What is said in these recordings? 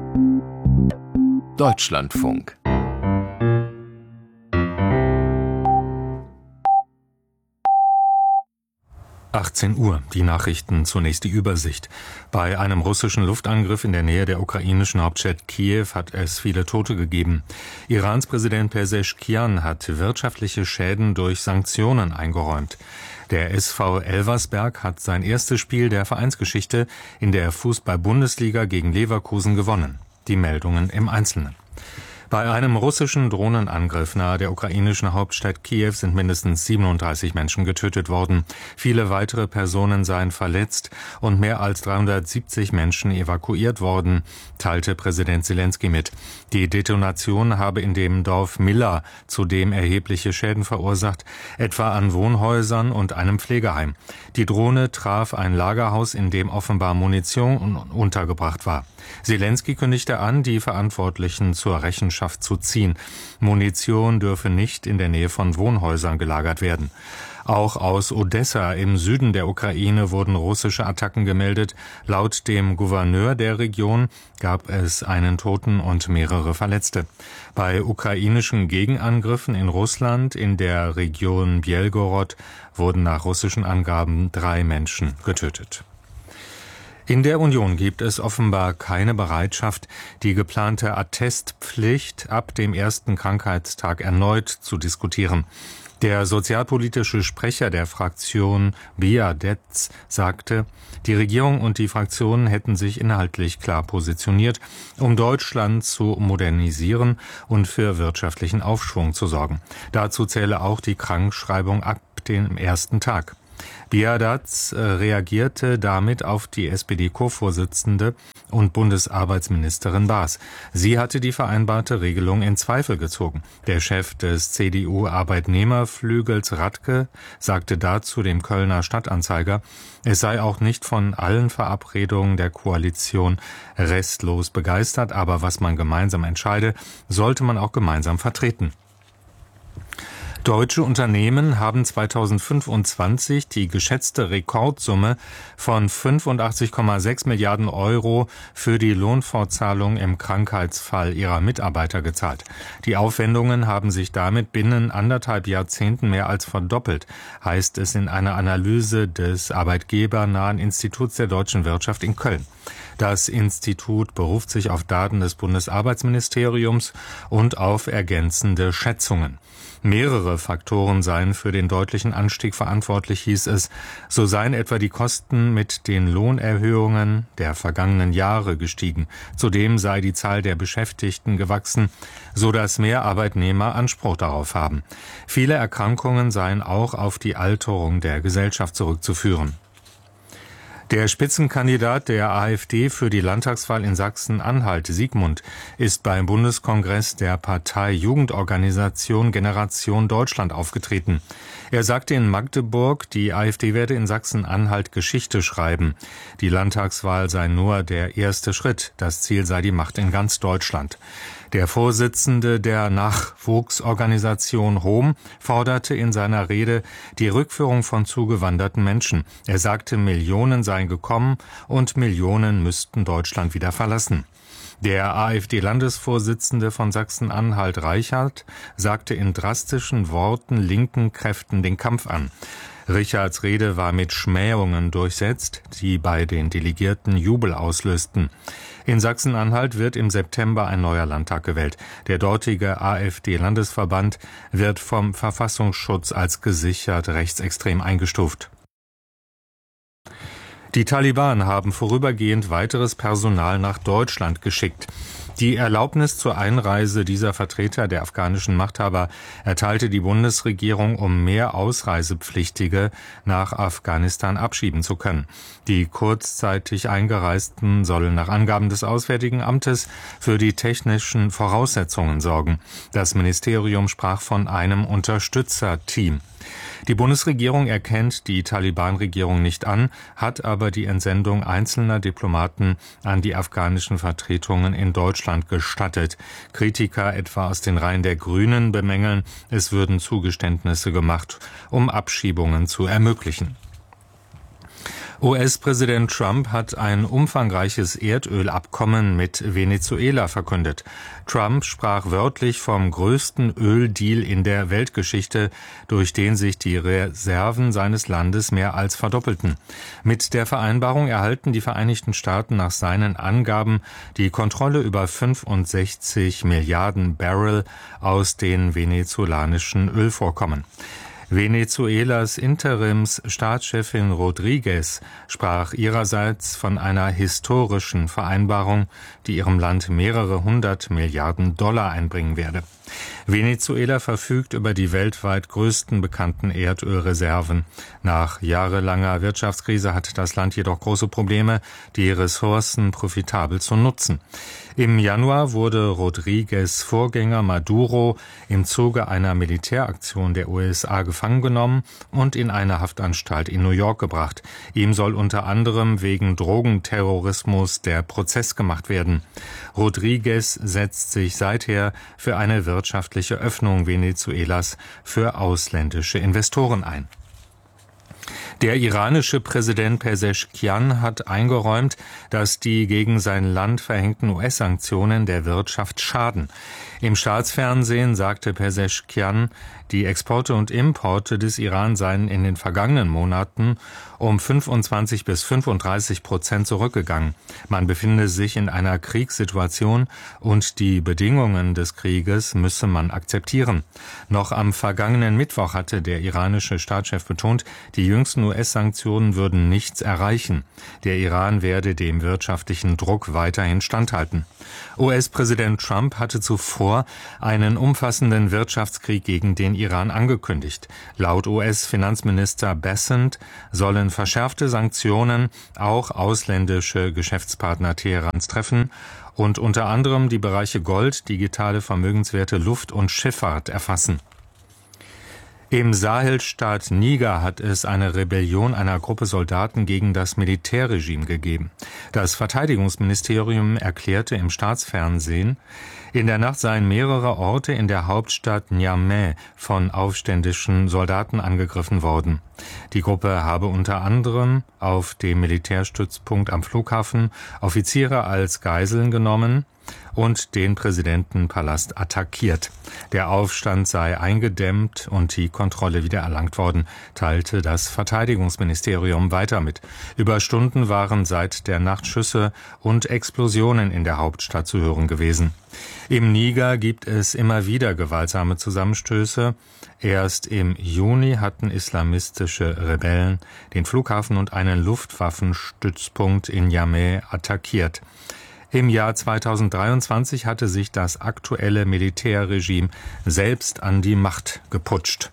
Deutschlandfunk. Uhr, die Nachrichten, zunächst die Übersicht. Bei einem russischen Luftangriff in der Nähe der ukrainischen Hauptstadt Kiew hat es viele Tote gegeben. Irans Präsident Pezeshkian hat wirtschaftliche Schäden durch Sanktionen eingeräumt. Der SV Elversberg hat sein erstes Spiel der Vereinsgeschichte in der Fußball-Bundesliga gegen Leverkusen gewonnen. Die Meldungen im Einzelnen. Bei einem russischen Drohnenangriff nahe der ukrainischen Hauptstadt Kiew sind mindestens 37 Menschen getötet worden. Viele weitere Personen seien verletzt und mehr als 370 Menschen evakuiert worden, teilte Präsident Selenskyj mit. Die Detonation habe in dem Dorf Milla zudem erhebliche Schäden verursacht, etwa an Wohnhäusern und einem Pflegeheim. Die Drohne traf ein Lagerhaus, in dem offenbar Munition untergebracht war. Selenskyj kündigte an, die Verantwortlichen zur Rechenschaft zu ziehen. Munition dürfe nicht in der Nähe von Wohnhäusern gelagert werden. Auch aus Odessa im Süden der Ukraine wurden russische Attacken gemeldet. Laut dem Gouverneur der Region gab es einen Toten und mehrere Verletzte. Bei ukrainischen Gegenangriffen in Russland in der Region Bjelgorod wurden nach russischen Angaben 3 Menschen getötet. In der Union gibt es offenbar keine Bereitschaft, die geplante Attestpflicht ab dem ersten Krankheitstag erneut zu diskutieren. Der sozialpolitische Sprecher der Fraktion Biadetz sagte, die Regierung und die Fraktionen hätten sich inhaltlich klar positioniert, um Deutschland zu modernisieren und für wirtschaftlichen Aufschwung zu sorgen. Dazu zähle auch die Krankschreibung ab dem ersten Tag. Biadetz reagierte damit auf die SPD-Co-Vorsitzende und Bundesarbeitsministerin Baas. Sie hatte die vereinbarte Regelung in Zweifel gezogen. Der Chef des CDU-Arbeitnehmerflügels Radke sagte dazu dem Kölner Stadtanzeiger, es sei auch nicht von allen Verabredungen der Koalition restlos begeistert, aber was man gemeinsam entscheide, sollte man auch gemeinsam vertreten. Deutsche Unternehmen haben 2025 die geschätzte Rekordsumme von 85,6 Milliarden Euro für die Lohnfortzahlung im Krankheitsfall ihrer Mitarbeiter gezahlt. Die Aufwendungen haben sich damit binnen 1,5 Jahrzehnten mehr als verdoppelt, heißt es in einer Analyse des arbeitgebernahen Instituts der deutschen Wirtschaft in Köln. Das Institut beruft sich auf Daten des Bundesarbeitsministeriums und auf ergänzende Schätzungen. Mehrere Faktoren seien für den deutlichen Anstieg verantwortlich, hieß es. So seien etwa die Kosten mit den Lohnerhöhungen der vergangenen Jahre gestiegen. Zudem sei die Zahl der Beschäftigten gewachsen, so dass mehr Arbeitnehmer Anspruch darauf haben. Viele Erkrankungen seien auch auf die Alterung der Gesellschaft zurückzuführen. Der Spitzenkandidat der AfD für die Landtagswahl in Sachsen-Anhalt, Siegmund, ist beim Bundeskongress der Partei Jugendorganisation Generation Deutschland aufgetreten. Er sagte in Magdeburg, die AfD werde in Sachsen-Anhalt Geschichte schreiben. Die Landtagswahl sei nur der erste Schritt. Das Ziel sei die Macht in ganz Deutschland. Der Vorsitzende der Nachwuchsorganisation HOM forderte in seiner Rede die Rückführung von zugewanderten Menschen. Er sagte, Millionen seien gekommen und Millionen müssten Deutschland wieder verlassen. Der AfD-Landesvorsitzende von Sachsen-Anhalt, Reichert, sagte in drastischen Worten linken Kräften den Kampf an. Richards Rede war mit Schmähungen durchsetzt, die bei den Delegierten Jubel auslösten. In Sachsen-Anhalt wird im September ein neuer Landtag gewählt. Der dortige AfD-Landesverband wird vom Verfassungsschutz als gesichert rechtsextrem eingestuft. Die Taliban haben vorübergehend weiteres Personal nach Deutschland geschickt. Die Erlaubnis zur Einreise dieser Vertreter der afghanischen Machthaber erteilte die Bundesregierung, um mehr Ausreisepflichtige nach Afghanistan abschieben zu können. Die kurzzeitig Eingereisten sollen nach Angaben des Auswärtigen Amtes für die technischen Voraussetzungen sorgen. Das Ministerium sprach von einem Unterstützerteam. Die Bundesregierung erkennt die Taliban-Regierung nicht an, hat aber die Entsendung einzelner Diplomaten an die afghanischen Vertretungen in Deutschland gestattet. Kritiker etwa aus den Reihen der Grünen bemängeln, es würden Zugeständnisse gemacht, um Abschiebungen zu ermöglichen. US-Präsident Trump hat ein umfangreiches Erdölabkommen mit Venezuela verkündet. Trump sprach wörtlich vom größten Öldeal in der Weltgeschichte, durch den sich die Reserven seines Landes mehr als verdoppelten. Mit der Vereinbarung erhalten die Vereinigten Staaten nach seinen Angaben die Kontrolle über 65 Milliarden Barrel aus den venezolanischen Ölvorkommen. Venezuelas Interimsstaatschefin Rodríguez sprach ihrerseits von einer historischen Vereinbarung, die ihrem Land mehrere 100 Milliarden Dollar einbringen werde. Venezuela verfügt über die weltweit größten bekannten Erdölreserven. Nach jahrelanger Wirtschaftskrise hat das Land jedoch große Probleme, die Ressourcen profitabel zu nutzen. Im Januar wurde Rodríguez' Vorgänger Maduro im Zuge einer Militäraktion der USA gefangen genommen und in eine Haftanstalt in New York gebracht. Ihm soll unter anderem wegen Drogenterrorismus der Prozess gemacht werden. Rodríguez setzt sich seither für eine wirtschaftliche Öffnung Venezuelas für ausländische Investoren ein. Der iranische Präsident Pezeshkian hat eingeräumt, dass die gegen sein Land verhängten US-Sanktionen der Wirtschaft schaden. Im Staatsfernsehen sagte Pezeshkian, die Exporte und Importe des Iran seien in den vergangenen Monaten um 25 bis 35% zurückgegangen. Man befinde sich in einer Kriegssituation und die Bedingungen des Krieges müsse man akzeptieren. Noch am vergangenen Mittwoch hatte der iranische Staatschef betont, die jüngsten US-Sanktionen würden nichts erreichen. Der Iran werde dem wirtschaftlichen Druck weiterhin standhalten. US-Präsident Trump hatte zuvor einen umfassenden Wirtschaftskrieg gegen den Iran angekündigt. Laut US-Finanzminister Bessent sollen verschärfte Sanktionen auch ausländische Geschäftspartner Teherans treffen und unter anderem die Bereiche Gold, digitale Vermögenswerte, Luft- und Schifffahrt erfassen. Im Sahelstaat Niger hat es eine Rebellion einer Gruppe Soldaten gegen das Militärregime gegeben. Das Verteidigungsministerium erklärte im Staatsfernsehen, in der Nacht seien mehrere Orte in der Hauptstadt Niamey von aufständischen Soldaten angegriffen worden. Die Gruppe habe unter anderem auf dem Militärstützpunkt am Flughafen Offiziere als Geiseln genommen und den Präsidentenpalast attackiert. Der Aufstand sei eingedämmt und die Kontrolle wieder erlangt worden, teilte das Verteidigungsministerium weiter mit. Über Stunden waren seit der Nacht Schüsse und Explosionen in der Hauptstadt zu hören gewesen. Im Niger gibt es immer wieder gewaltsame Zusammenstöße. Erst im Juni hatten islamistische Rebellen den Flughafen und einen Luftwaffenstützpunkt in Niamey attackiert. Im Jahr 2023 hatte sich das aktuelle Militärregime selbst an die Macht geputscht.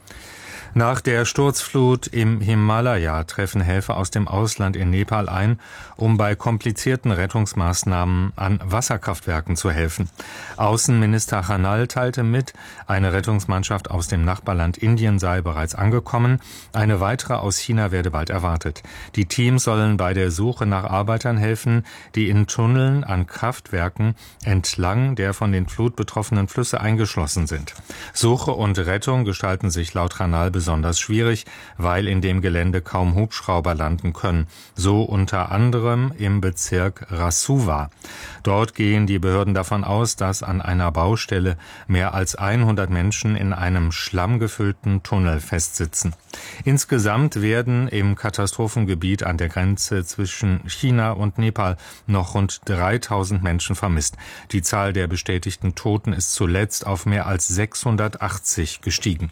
Nach der Sturzflut im Himalaya treffen Helfer aus dem Ausland in Nepal ein, um bei komplizierten Rettungsmaßnahmen an Wasserkraftwerken zu helfen. Außenminister Khanal teilte mit, eine Rettungsmannschaft aus dem Nachbarland Indien sei bereits angekommen, eine weitere aus China werde bald erwartet. Die Teams sollen bei der Suche nach Arbeitern helfen, die in Tunneln an Kraftwerken entlang der von den Flut betroffenen Flüsse eingeschlossen sind. Suche und Rettung gestalten sich laut Khanal besonders schwierig, weil in dem Gelände kaum Hubschrauber landen können. So unter anderem im Bezirk Rasuwa. Dort gehen die Behörden davon aus, dass an einer Baustelle mehr als 100 Menschen in einem schlammgefüllten Tunnel festsitzen. Insgesamt werden im Katastrophengebiet an der Grenze zwischen China und Nepal noch rund 3000 Menschen vermisst. Die Zahl der bestätigten Toten ist zuletzt auf mehr als 680 gestiegen.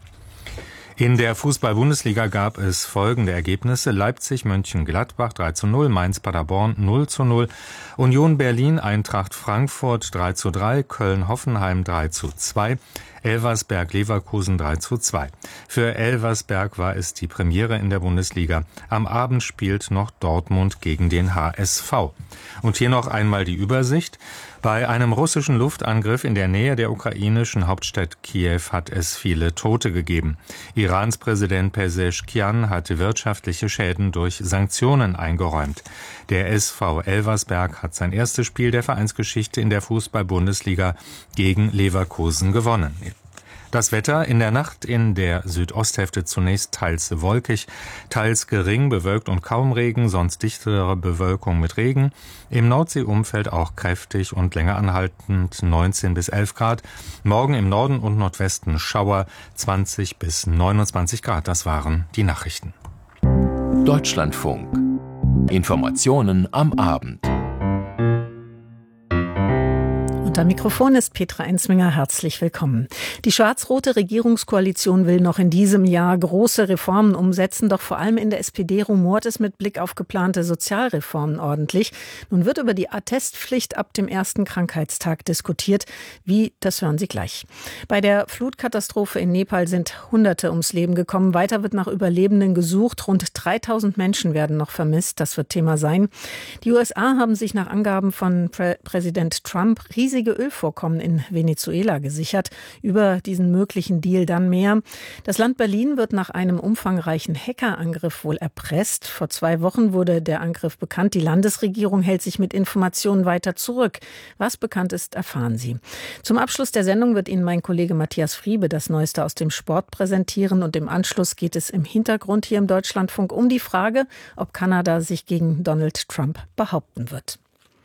In der Fußball-Bundesliga gab es folgende Ergebnisse: Leipzig-Mönchengladbach 3:0, Mainz-Paderborn 0:0, Union Berlin Eintracht Frankfurt 3:3, Köln-Hoffenheim 3:2, Elversberg-Leverkusen 3:2. Für Elversberg war es die Premiere in der Bundesliga. Am Abend spielt noch Dortmund gegen den HSV. Und hier noch einmal die Übersicht. Bei einem russischen Luftangriff in der Nähe der ukrainischen Hauptstadt Kiew hat es viele Tote gegeben. Irans Präsident Pezeshkian hatte wirtschaftliche Schäden durch Sanktionen eingeräumt. Der SV Elversberg hat sein erstes Spiel der Vereinsgeschichte in der Fußball-Bundesliga gegen Leverkusen gewonnen. Das Wetter in der Nacht in der Südosthälfte zunächst teils wolkig, teils gering bewölkt und kaum Regen, sonst dichtere Bewölkung mit Regen. Im Nordseeumfeld auch kräftig und länger anhaltend 19 bis 11 Grad. Morgen im Norden und Nordwesten Schauer 20 bis 29 Grad. Das waren die Nachrichten. Deutschlandfunk. Informationen am Abend. Am Mikrofon ist Petra Enzminger. Herzlich willkommen. Die schwarz-rote Regierungskoalition will noch in diesem Jahr große Reformen umsetzen, doch vor allem in der SPD rumort es mit Blick auf geplante Sozialreformen ordentlich. Nun wird über die Attestpflicht ab dem ersten Krankheitstag diskutiert. Wie, das hören Sie gleich. Bei der Flutkatastrophe in Nepal sind Hunderte ums Leben gekommen. Weiter wird nach Überlebenden gesucht. Rund 3000 Menschen werden noch vermisst. Das wird Thema sein. Die USA haben sich nach Angaben von Präsident Trump riesige Ölvorkommen in Venezuela gesichert. Über diesen möglichen Deal dann mehr. Das Land Berlin wird nach einem umfangreichen Hackerangriff wohl erpresst. Vor 2 Wochen wurde der Angriff bekannt. Die Landesregierung hält sich mit Informationen weiter zurück. Was bekannt ist, erfahren Sie. Zum Abschluss der Sendung wird Ihnen mein Kollege Matthias Friebe das Neueste aus dem Sport präsentieren. Und im Anschluss geht es im Hintergrund hier im Deutschlandfunk um die Frage, ob Kanada sich gegen Donald Trump behaupten wird.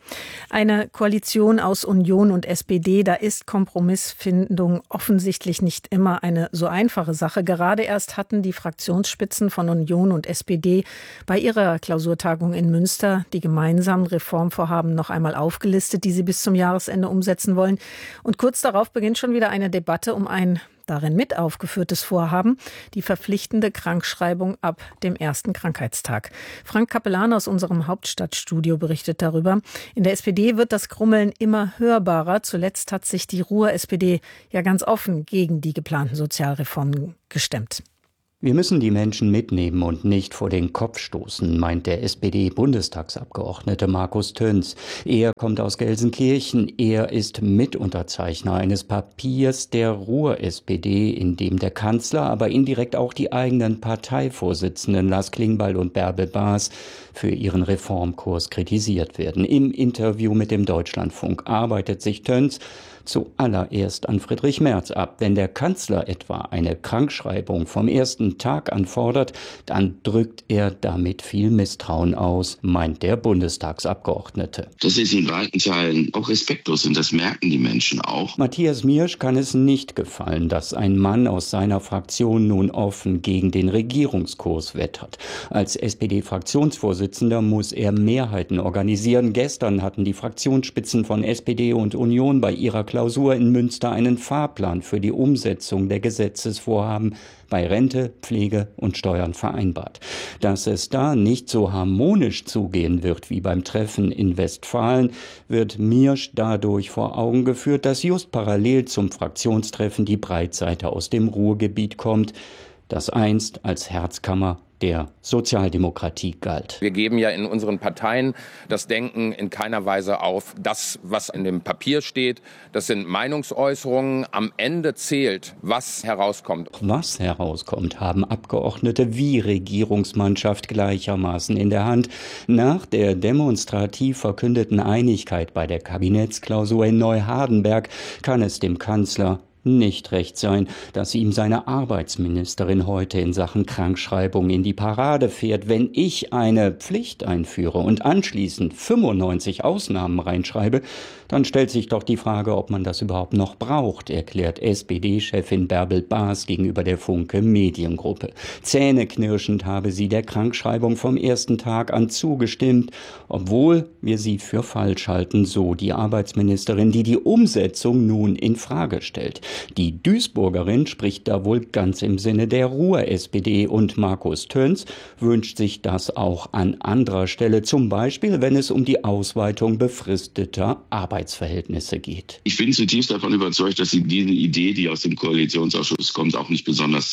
Eine Koalition aus Union und SPD, da ist Kompromissfindung offensichtlich nicht immer eine so einfache Sache. Gerade erst hatten die Fraktionsspitzen von Union und SPD bei ihrer Klausurtagung in Münster die gemeinsamen Reformvorhaben noch einmal aufgelistet, die sie bis zum Jahresende umsetzen wollen. Und kurz darauf beginnt schon wieder eine Debatte um ein darin mit aufgeführtes Vorhaben, die verpflichtende Krankschreibung ab dem ersten Krankheitstag. Frank Capellan aus unserem Hauptstadtstudio berichtet darüber. In der SPD wird das Grummeln immer hörbarer. Zuletzt hat sich die Ruhr-SPD ja ganz offen gegen die geplanten Sozialreformen gestemmt. Wir müssen die Menschen mitnehmen und nicht vor den Kopf stoßen, meint der SPD-Bundestagsabgeordnete Markus Töns. Er kommt aus Gelsenkirchen. Er ist Mitunterzeichner eines Papiers der Ruhr-SPD, in dem der Kanzler, aber indirekt auch die eigenen Parteivorsitzenden Lars Klingbeil und Bärbel Baas für ihren Reformkurs kritisiert werden. Im Interview mit dem Deutschlandfunk arbeitet sich Töns zuallererst an Friedrich Merz ab. Wenn der Kanzler etwa eine Krankschreibung vom ersten Tag anfordert, dann drückt er damit viel Misstrauen aus, meint der Bundestagsabgeordnete. Das ist in weiten Teilen auch respektlos und das merken die Menschen auch. Matthias Miersch kann es nicht gefallen, dass ein Mann aus seiner Fraktion nun offen gegen den Regierungskurs wettert. Als SPD-Fraktionsvorsitzender muss er Mehrheiten organisieren. Gestern hatten die Fraktionsspitzen von SPD und Union bei ihrer Klausur in Münster einen Fahrplan für die Umsetzung der Gesetzesvorhaben bei Rente, Pflege und Steuern vereinbart. Dass es da nicht so harmonisch zugehen wird wie beim Treffen in Westfalen, wird Miersch dadurch vor Augen geführt, dass just parallel zum Fraktionstreffen die Breitseite aus dem Ruhrgebiet kommt, das einst als Herzkammer der Sozialdemokratie galt. Wir geben ja in unseren Parteien das Denken in keiner Weise auf. Das, was in dem Papier steht, das sind Meinungsäußerungen. Am Ende zählt, was herauskommt. Was herauskommt, haben Abgeordnete wie Regierungsmannschaft gleichermaßen in der Hand. Nach der demonstrativ verkündeten Einigkeit bei der Kabinettsklausur in Neuhardenberg kann es dem Kanzler nicht recht sein, dass ihm seine Arbeitsministerin heute in Sachen Krankschreibung in die Parade fährt. Wenn ich eine Pflicht einführe und anschließend 95 Ausnahmen reinschreibe, dann stellt sich doch die Frage, ob man das überhaupt noch braucht, erklärt SPD-Chefin Bärbel Baas gegenüber der Funke Mediengruppe. Zähneknirschend habe sie der Krankschreibung vom ersten Tag an zugestimmt, obwohl wir sie für falsch halten, so die Arbeitsministerin, die die Umsetzung nun in Frage stellt. Die Duisburgerin spricht da wohl ganz im Sinne der Ruhr-SPD und Markus Töns wünscht sich das auch an anderer Stelle, zum Beispiel, wenn es um die Ausweitung befristeter Arbeitsverhältnisse geht. Ich bin zutiefst davon überzeugt, dass diese Idee, die aus dem Koalitionsausschuss kommt, auch nicht besonders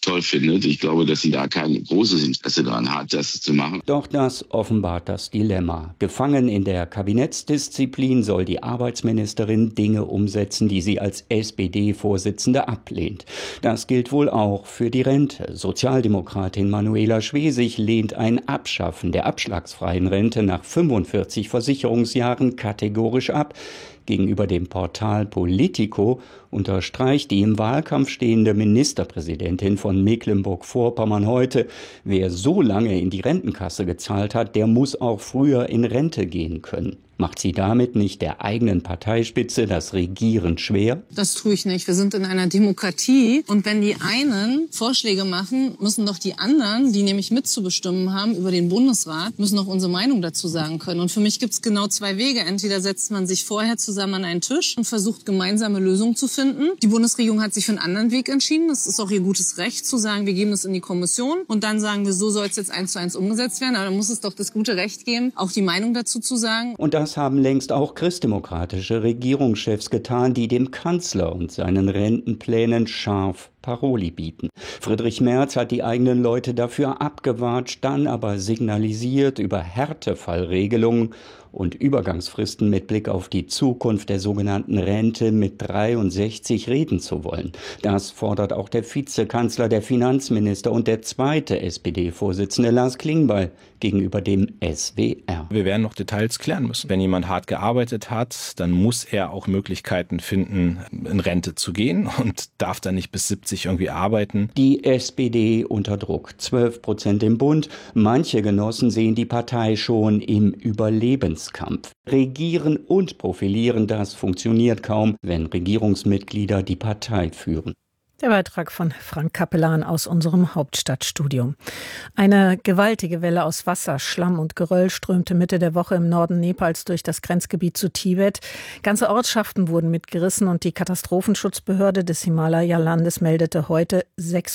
toll findet. Ich glaube, dass sie da kein großes Interesse daran hat, das zu machen. Doch das offenbart das Dilemma. Gefangen in der Kabinettsdisziplin soll die Arbeitsministerin Dinge umsetzen, die sie als SPD-Vorsitzende ablehnt. Das gilt wohl auch für die Rente. Sozialdemokratin Manuela Schwesig lehnt ein Abschaffen der abschlagsfreien Rente nach 45 Versicherungsjahren kategorisch ab. Gegenüber dem Portal Politico unterstreicht die im Wahlkampf stehende Ministerpräsidentin von Mecklenburg-Vorpommern heute, wer so lange in die Rentenkasse gezahlt hat, der muss auch früher in Rente gehen können. Macht sie damit nicht der eigenen Parteispitze das Regieren schwer? Das tue ich nicht. Wir sind in einer Demokratie. Und wenn die einen Vorschläge machen, müssen doch die anderen, die nämlich mitzubestimmen haben über den Bundesrat, müssen doch unsere Meinung dazu sagen können. Und für mich gibt es genau zwei Wege. Entweder setzt man sich vorher zusammen an einen Tisch und versucht, gemeinsame Lösungen zu finden. Die Bundesregierung hat sich für einen anderen Weg entschieden. Das ist auch ihr gutes Recht, zu sagen, wir geben es in die Kommission. Und dann sagen wir, so soll es jetzt 1:1 umgesetzt werden. Aber dann muss es doch das gute Recht geben, auch die Meinung dazu zu sagen. Und das haben längst auch christdemokratische Regierungschefs getan, die dem Kanzler und seinen Rentenplänen scharf Paroli bieten. Friedrich Merz hat die eigenen Leute dafür abgewatscht, dann aber signalisiert, über Härtefallregelungen und Übergangsfristen mit Blick auf die Zukunft der sogenannten Rente mit 63 reden zu wollen. Das fordert auch der Vizekanzler, der Finanzminister und der zweite SPD-Vorsitzende Lars Klingbeil gegenüber dem SWR. Wir werden noch Details klären müssen. Wenn jemand hart gearbeitet hat, dann muss er auch Möglichkeiten finden, in Rente zu gehen und darf dann nicht bis 70 irgendwie arbeiten. Die SPD unter Druck. 12% im Bund. Manche Genossen sehen die Partei schon im Überlebenskampf. Regieren und profilieren, das funktioniert kaum, wenn Regierungsmitglieder die Partei führen. Der Beitrag von Frank Kapellan aus unserem Hauptstadtstudio. Eine gewaltige Welle aus Wasser, Schlamm und Geröll strömte Mitte der Woche im Norden Nepals durch das Grenzgebiet zu Tibet. Ganze Ortschaften wurden mitgerissen und die Katastrophenschutzbehörde des Himalaya-Landes meldete heute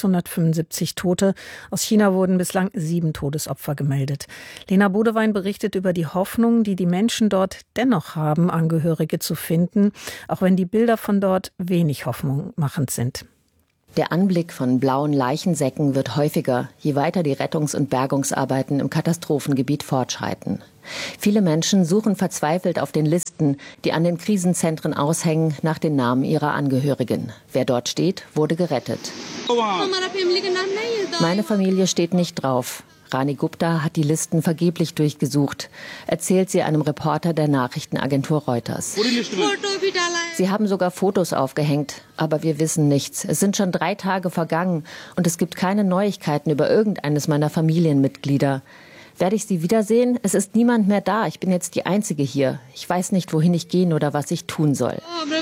675 Tote. Aus China wurden bislang 7 Todesopfer gemeldet. Lena Bodewein berichtet über die Hoffnung, die die Menschen dort dennoch haben, Angehörige zu finden, auch wenn die Bilder von dort wenig hoffnungsmachend sind. Der Anblick von blauen Leichensäcken wird häufiger, je weiter die Rettungs- und Bergungsarbeiten im Katastrophengebiet fortschreiten. Viele Menschen suchen verzweifelt auf den Listen, die an den Krisenzentren aushängen, nach den Namen ihrer Angehörigen. Wer dort steht, wurde gerettet. Meine Familie steht nicht drauf. Rani Gupta hat die Listen vergeblich durchgesucht, erzählt sie einem Reporter der Nachrichtenagentur Reuters. Sie haben sogar Fotos aufgehängt, aber wir wissen nichts. Es sind schon 3 Tage vergangen und es gibt keine Neuigkeiten über irgendeines meiner Familienmitglieder. Werde ich sie wiedersehen? Es ist niemand mehr da. Ich bin jetzt die Einzige hier. Ich weiß nicht, wohin ich gehen oder was ich tun soll.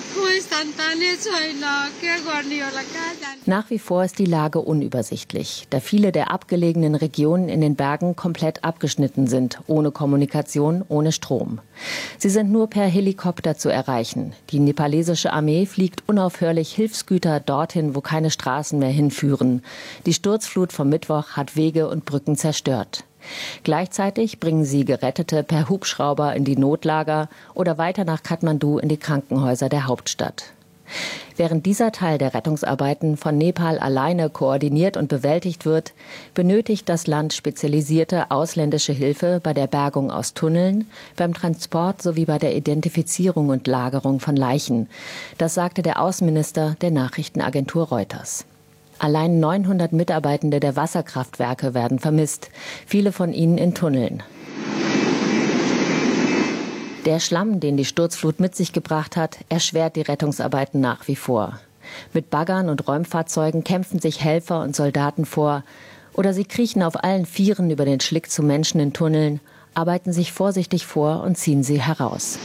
Nach wie vor ist die Lage unübersichtlich, da viele der abgelegenen Regionen in den Bergen komplett abgeschnitten sind, ohne Kommunikation, ohne Strom. Sie sind nur per Helikopter zu erreichen. Die nepalesische Armee fliegt unaufhörlich Hilfsgüter dorthin, wo keine Straßen mehr hinführen. Die Sturzflut vom Mittwoch hat Wege und Brücken zerstört. Gleichzeitig bringen sie Gerettete per Hubschrauber in die Notlager oder weiter nach Kathmandu in die Krankenhäuser der Hauptstadt. Während dieser Teil der Rettungsarbeiten von Nepal alleine koordiniert und bewältigt wird, benötigt das Land spezialisierte ausländische Hilfe bei der Bergung aus Tunneln, beim Transport sowie bei der Identifizierung und Lagerung von Leichen. Das sagte der Außenminister der Nachrichtenagentur Reuters. Allein 900 Mitarbeitende der Wasserkraftwerke werden vermisst, viele von ihnen in Tunneln. Der Schlamm, den die Sturzflut mit sich gebracht hat, erschwert die Rettungsarbeiten nach wie vor. Mit Baggern und Räumfahrzeugen kämpfen sich Helfer und Soldaten vor. Oder sie kriechen auf allen Vieren über den Schlick zu Menschen in Tunneln, arbeiten sich vorsichtig vor und ziehen sie heraus.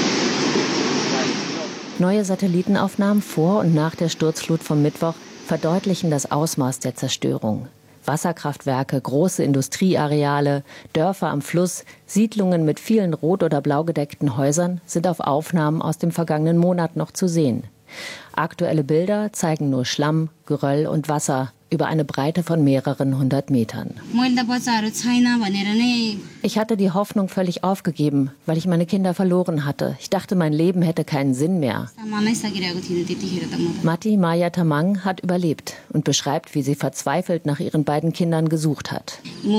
Neue Satellitenaufnahmen vor und nach der Sturzflut vom Mittwoch verdeutlichen das Ausmaß der Zerstörung. Wasserkraftwerke, große Industrieareale, Dörfer am Fluss, Siedlungen mit vielen rot- oder blau gedeckten Häusern sind auf Aufnahmen aus dem vergangenen Monat noch zu sehen. Aktuelle Bilder zeigen nur Schlamm, Geröll und Wasser. über eine Breite von mehreren 100 Metern. Ich hatte die Hoffnung völlig aufgegeben, weil ich meine Kinder verloren hatte. Ich dachte, mein Leben hätte keinen Sinn mehr. Mati Maya Tamang hat überlebt und beschreibt, wie sie verzweifelt nach ihren beiden Kindern gesucht hat.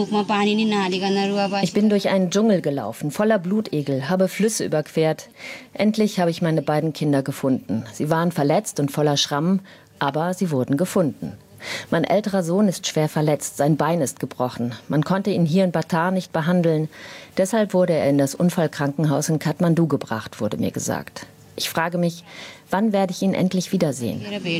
Ich bin durch einen Dschungel gelaufen, voller Blutegel, habe Flüsse überquert. Endlich habe ich meine beiden Kinder gefunden. Sie waren verletzt und voller Schrammen, aber sie wurden gefunden. Mein älterer Sohn ist schwer verletzt, sein Bein ist gebrochen. Man konnte ihn hier in Batar nicht behandeln. Deshalb wurde er in das Unfallkrankenhaus in Kathmandu gebracht, wurde mir gesagt. Ich frage mich, wann werde ich ihn endlich wiedersehen?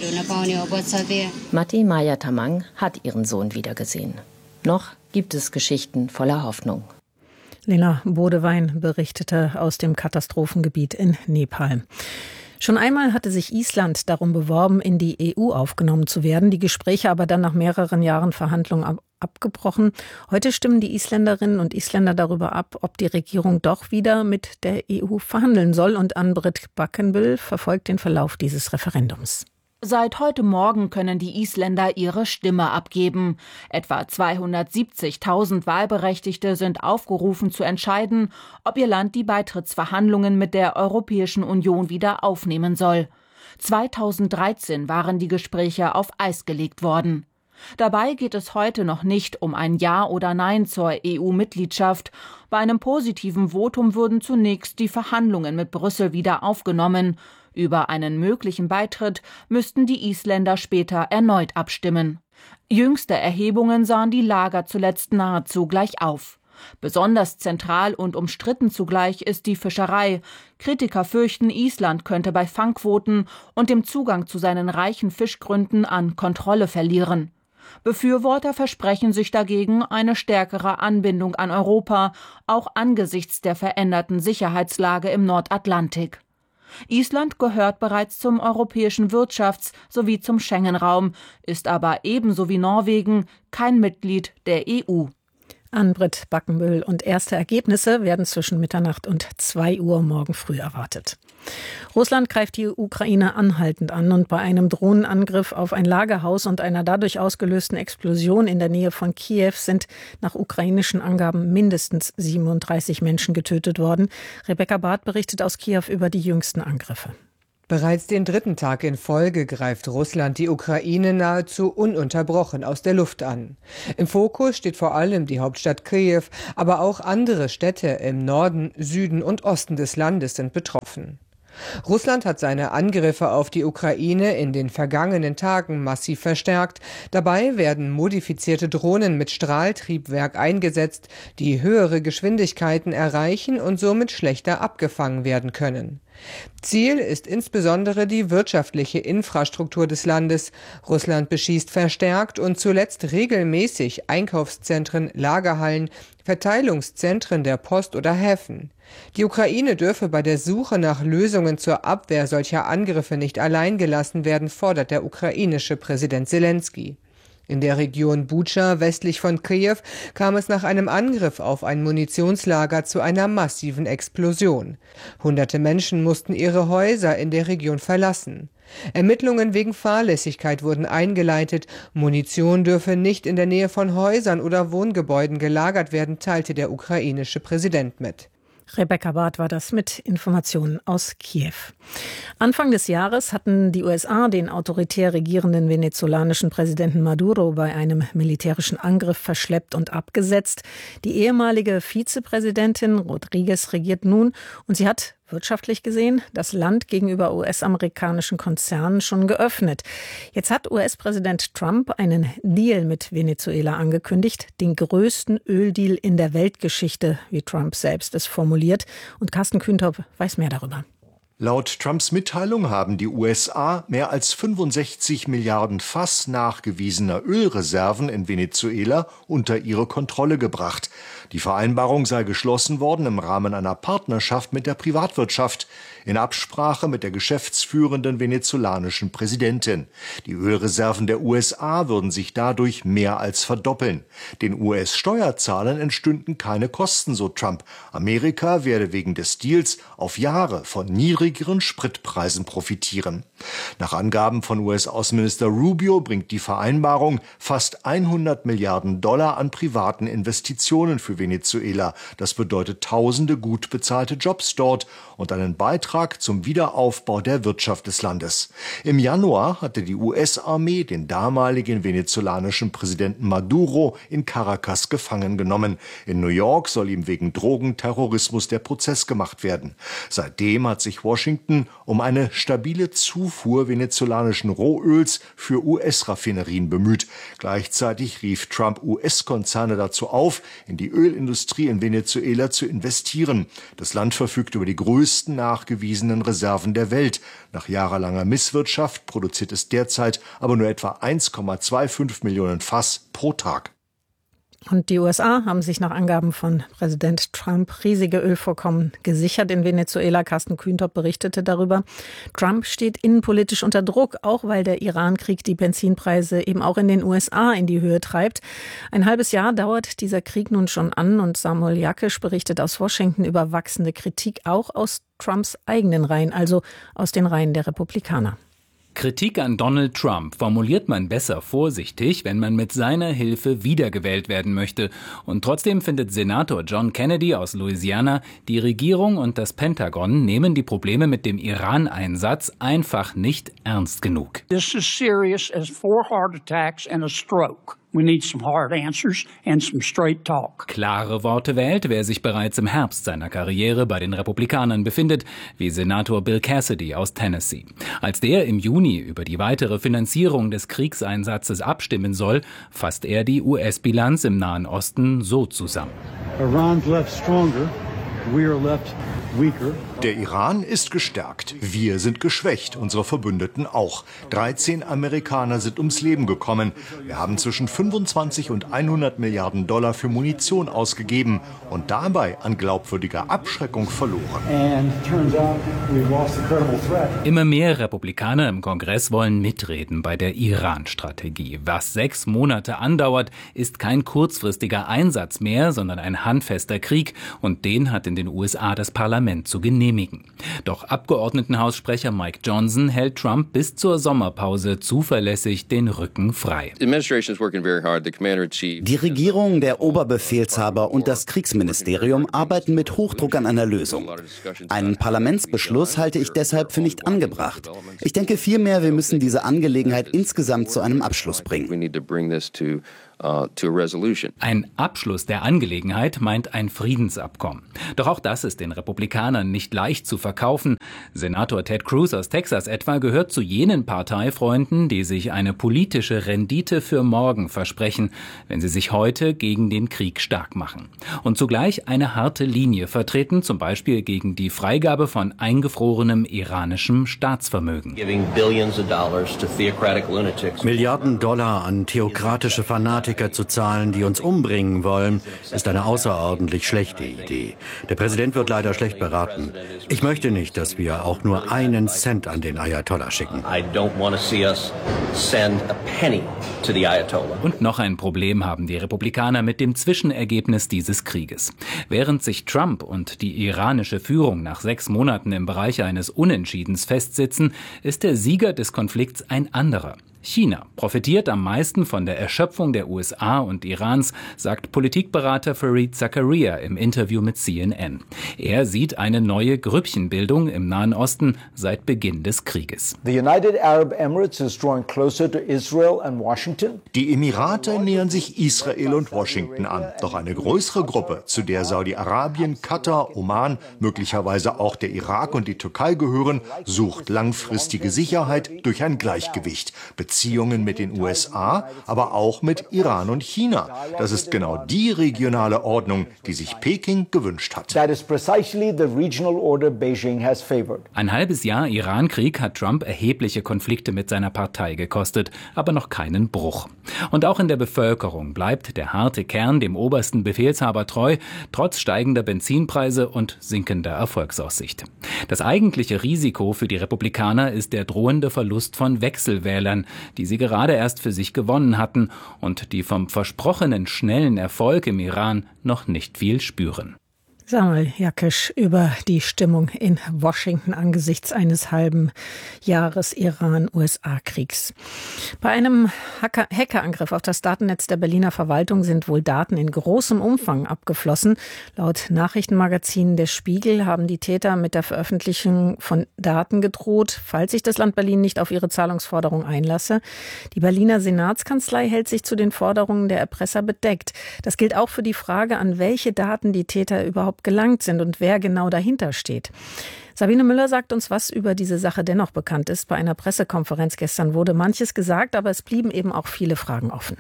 Mati Maya Tamang hat ihren Sohn wiedergesehen. Noch gibt es Geschichten voller Hoffnung. Lena Bodewein berichtete aus dem Katastrophengebiet in Nepal. Schon einmal hatte sich Island darum beworben, in die EU aufgenommen zu werden, die Gespräche aber dann nach mehreren Jahren Verhandlungen abgebrochen. Heute stimmen die Isländerinnen und Isländer darüber ab, ob die Regierung doch wieder mit der EU verhandeln soll. Und Ann-Britt Bakkenbüll verfolgt den Verlauf dieses Referendums. Seit heute Morgen können die Isländer ihre Stimme abgeben. Etwa 270.000 Wahlberechtigte sind aufgerufen zu entscheiden, ob ihr Land die Beitrittsverhandlungen mit der Europäischen Union wieder aufnehmen soll. 2013 waren die Gespräche auf Eis gelegt worden. Dabei geht es heute noch nicht um ein Ja oder Nein zur EU-Mitgliedschaft. Bei einem positiven Votum würden zunächst die Verhandlungen mit Brüssel wieder aufgenommen. Über einen möglichen Beitritt müssten die Isländer später erneut abstimmen. Jüngste Erhebungen sahen die Lager zuletzt nahezu gleich auf. Besonders zentral und umstritten zugleich ist die Fischerei. Kritiker fürchten, Island könnte bei Fangquoten und dem Zugang zu seinen reichen Fischgründen an Kontrolle verlieren. Befürworter versprechen sich dagegen eine stärkere Anbindung an Europa, auch angesichts der veränderten Sicherheitslage im Nordatlantik. Island gehört bereits zum europäischen Wirtschafts- sowie zum Schengen-Raum, ist aber ebenso wie Norwegen kein Mitglied der EU. Ann-Britt Bakkenbüll, und erste Ergebnisse werden zwischen Mitternacht und 2 Uhr morgen früh erwartet. Russland greift die Ukraine anhaltend an, und bei einem Drohnenangriff auf ein Lagerhaus und einer dadurch ausgelösten Explosion in der Nähe von Kiew sind nach ukrainischen Angaben mindestens 37 Menschen getötet worden. Rebecca Barth berichtet aus Kiew über die jüngsten Angriffe. Bereits den 3. Tag in Folge greift Russland die Ukraine nahezu ununterbrochen aus der Luft an. Im Fokus steht vor allem die Hauptstadt Kiew, aber auch andere Städte im Norden, Süden und Osten des Landes sind betroffen. Russland hat seine Angriffe auf die Ukraine in den vergangenen Tagen massiv verstärkt. Dabei werden modifizierte Drohnen mit Strahltriebwerk eingesetzt, die höhere Geschwindigkeiten erreichen und somit schlechter abgefangen werden können. Ziel ist insbesondere die wirtschaftliche Infrastruktur des Landes. Russland beschießt verstärkt und zuletzt regelmäßig Einkaufszentren, Lagerhallen, Verteilungszentren der Post oder Häfen. Die Ukraine dürfe bei der Suche nach Lösungen zur Abwehr solcher Angriffe nicht allein gelassen werden, fordert der ukrainische Präsident Selenskyj. In der Region Bucha westlich von Kiew kam es nach einem Angriff auf ein Munitionslager zu einer massiven Explosion. Hunderte Menschen mussten ihre Häuser in der Region verlassen. Ermittlungen wegen Fahrlässigkeit wurden eingeleitet. Munition dürfe nicht in der Nähe von Häusern oder Wohngebäuden gelagert werden, teilte der ukrainische Präsident mit. Rebecca Barth war das mit Informationen aus Kiew. Anfang des Jahres hatten die USA den autoritär regierenden venezolanischen Präsidenten Maduro bei einem militärischen Angriff verschleppt und abgesetzt. Die ehemalige Vizepräsidentin Rodriguez regiert nun, und sie hat wirtschaftlich gesehen das Land gegenüber US-amerikanischen Konzernen schon geöffnet. Jetzt hat US-Präsident Trump einen Deal mit Venezuela angekündigt, den größten Öldeal in der Weltgeschichte, wie Trump selbst es formuliert. Und Carsten Kühntop weiß mehr darüber. Laut Trumps Mitteilung haben die USA mehr als 65 Milliarden Fass nachgewiesener Ölreserven in Venezuela unter ihre Kontrolle gebracht. Die Vereinbarung sei geschlossen worden im Rahmen einer Partnerschaft mit der Privatwirtschaft, in Absprache mit der geschäftsführenden venezolanischen Präsidentin. Die Ölreserven der USA würden sich dadurch mehr als verdoppeln. Den US-Steuerzahlern entstünden keine Kosten, so Trump. Amerika werde wegen des Deals auf Jahre von niedrigen niedrigeren Spritpreisen profitieren. Nach Angaben von US-Außenminister Rubio bringt die Vereinbarung fast 100 Milliarden Dollar an privaten Investitionen für Venezuela. Das bedeutet tausende gut bezahlte Jobs dort und einen Beitrag zum Wiederaufbau der Wirtschaft des Landes. Im Januar hatte die US-Armee den damaligen venezolanischen Präsidenten Maduro in Caracas gefangen genommen. In New York soll ihm wegen Drogenterrorismus der Prozess gemacht werden. Seitdem hat sich Washington um eine stabile Zufuhr venezolanischen Rohöls für US-Raffinerien bemüht. Gleichzeitig rief Trump US-Konzerne dazu auf, in die Ölindustrie in Venezuela zu investieren. Das Land verfügt über die größten nachgewiesenen Reserven der Welt. Nach jahrelanger Misswirtschaft produziert es derzeit aber nur etwa 1,25 Millionen Fass pro Tag. Und die USA haben sich nach Angaben von Präsident Trump riesige Ölvorkommen gesichert in Venezuela. Carsten Kühntop berichtete darüber. Trump steht innenpolitisch unter Druck, auch weil der Iran-Krieg die Benzinpreise eben auch in den USA in die Höhe treibt. Ein halbes Jahr dauert dieser Krieg nun schon an und Samuel Jakisch berichtet aus Washington über wachsende Kritik auch aus Trumps eigenen Reihen, also aus den Reihen der Republikaner. Kritik an Donald Trump formuliert man besser vorsichtig, wenn man mit seiner Hilfe wiedergewählt werden möchte. Und trotzdem findet Senator John Kennedy aus Louisiana, die Regierung und das Pentagon nehmen die Probleme mit dem Iran-Einsatz einfach nicht ernst genug. This is serious as 4 heart attacks and a stroke. We need some hard answers and some straight talk. Klare Worte wählt, wer sich bereits im Herbst seiner Karriere bei den Republikanern befindet, wie Senator Bill Cassidy aus Tennessee. Als der im Juni über die weitere Finanzierung des Kriegseinsatzes abstimmen soll, fasst er die US-Bilanz im Nahen Osten so zusammen. Iran's left stronger, we are left weaker. Der Iran ist gestärkt, wir sind geschwächt, unsere Verbündeten auch. 13 Amerikaner sind ums Leben gekommen. Wir haben zwischen 25 und 100 Milliarden Dollar für Munition ausgegeben und dabei an glaubwürdiger Abschreckung verloren. Immer mehr Republikaner im Kongress wollen mitreden bei der Iran-Strategie. Was 6 Monate andauert, ist kein kurzfristiger Einsatz mehr, sondern ein handfester Krieg und den hat in den USA das Parlament zu genehmigen. Doch Abgeordnetenhaussprecher Mike Johnson hält Trump bis zur Sommerpause zuverlässig den Rücken frei. Die Regierung, der Oberbefehlshaber und das Kriegsministerium arbeiten mit Hochdruck an einer Lösung. Einen Parlamentsbeschluss halte ich deshalb für nicht angebracht. Ich denke vielmehr, wir müssen diese Angelegenheit insgesamt zu einem Abschluss bringen. Ein Abschluss der Angelegenheit meint ein Friedensabkommen. Doch auch das ist den Republikanern nicht leicht zu verkaufen. Senator Ted Cruz aus Texas etwa gehört zu jenen Parteifreunden, die sich eine politische Rendite für morgen versprechen, wenn sie sich heute gegen den Krieg stark machen. Und zugleich eine harte Linie vertreten, zum Beispiel gegen die Freigabe von eingefrorenem iranischem Staatsvermögen. Milliarden Dollar an theokratische Fanatiker zu zahlen, die uns umbringen wollen, ist eine außerordentlich schlechte Idee. Der Präsident wird leider schlecht beraten. Ich möchte nicht, dass wir auch nur einen Cent an den Ayatollah schicken. Und noch ein Problem haben die Republikaner mit dem Zwischenergebnis dieses Krieges. Während sich Trump und die iranische Führung nach 6 Monaten im Bereich eines Unentschiedens festsitzen, ist der Sieger des Konflikts ein anderer. China profitiert am meisten von der Erschöpfung der USA und Irans, sagt Politikberater Fareed Zakaria im Interview mit CNN. Er sieht eine neue Grüppchenbildung im Nahen Osten seit Beginn des Krieges. The United Arab Emirates is drawing closer to Israel and Washington. Die Emirate nähern sich Israel und Washington an. Doch eine größere Gruppe, zu der Saudi-Arabien, Katar, Oman, möglicherweise auch der Irak und die Türkei gehören, sucht langfristige Sicherheit durch ein Gleichgewicht. Beziehungen mit den USA, aber auch mit Iran und China. Das ist genau die regionale Ordnung, die sich Peking gewünscht hat. That is precisely the regional order Beijing has favored. Ein halbes Jahr Iran-Krieg hat Trump erhebliche Konflikte mit seiner Partei gekostet, aber noch keinen Bruch. Und auch in der Bevölkerung bleibt der harte Kern dem obersten Befehlshaber treu, trotz steigender Benzinpreise und sinkender Erfolgsaussicht. Das eigentliche Risiko für die Republikaner ist der drohende Verlust von Wechselwählern, die sie gerade erst für sich gewonnen hatten und die vom versprochenen schnellen Erfolg im Iran noch nicht viel spüren. Samuel Jakisch über die Stimmung in Washington angesichts eines halben Jahres Iran-USA-Kriegs. Bei einem Hackerangriff auf das Datennetz der Berliner Verwaltung sind wohl Daten in großem Umfang abgeflossen. Laut Nachrichtenmagazin Der Spiegel haben die Täter mit der Veröffentlichung von Daten gedroht, falls sich das Land Berlin nicht auf ihre Zahlungsforderung einlasse. Die Berliner Senatskanzlei hält sich zu den Forderungen der Erpresser bedeckt. Das gilt auch für die Frage, an welche Daten die Täter überhaupt gelangt sind und wer genau dahinter steht. Sabine Müller sagt uns, was über diese Sache dennoch bekannt ist. Bei einer Pressekonferenz gestern wurde manches gesagt, aber es blieben eben auch viele Fragen offen.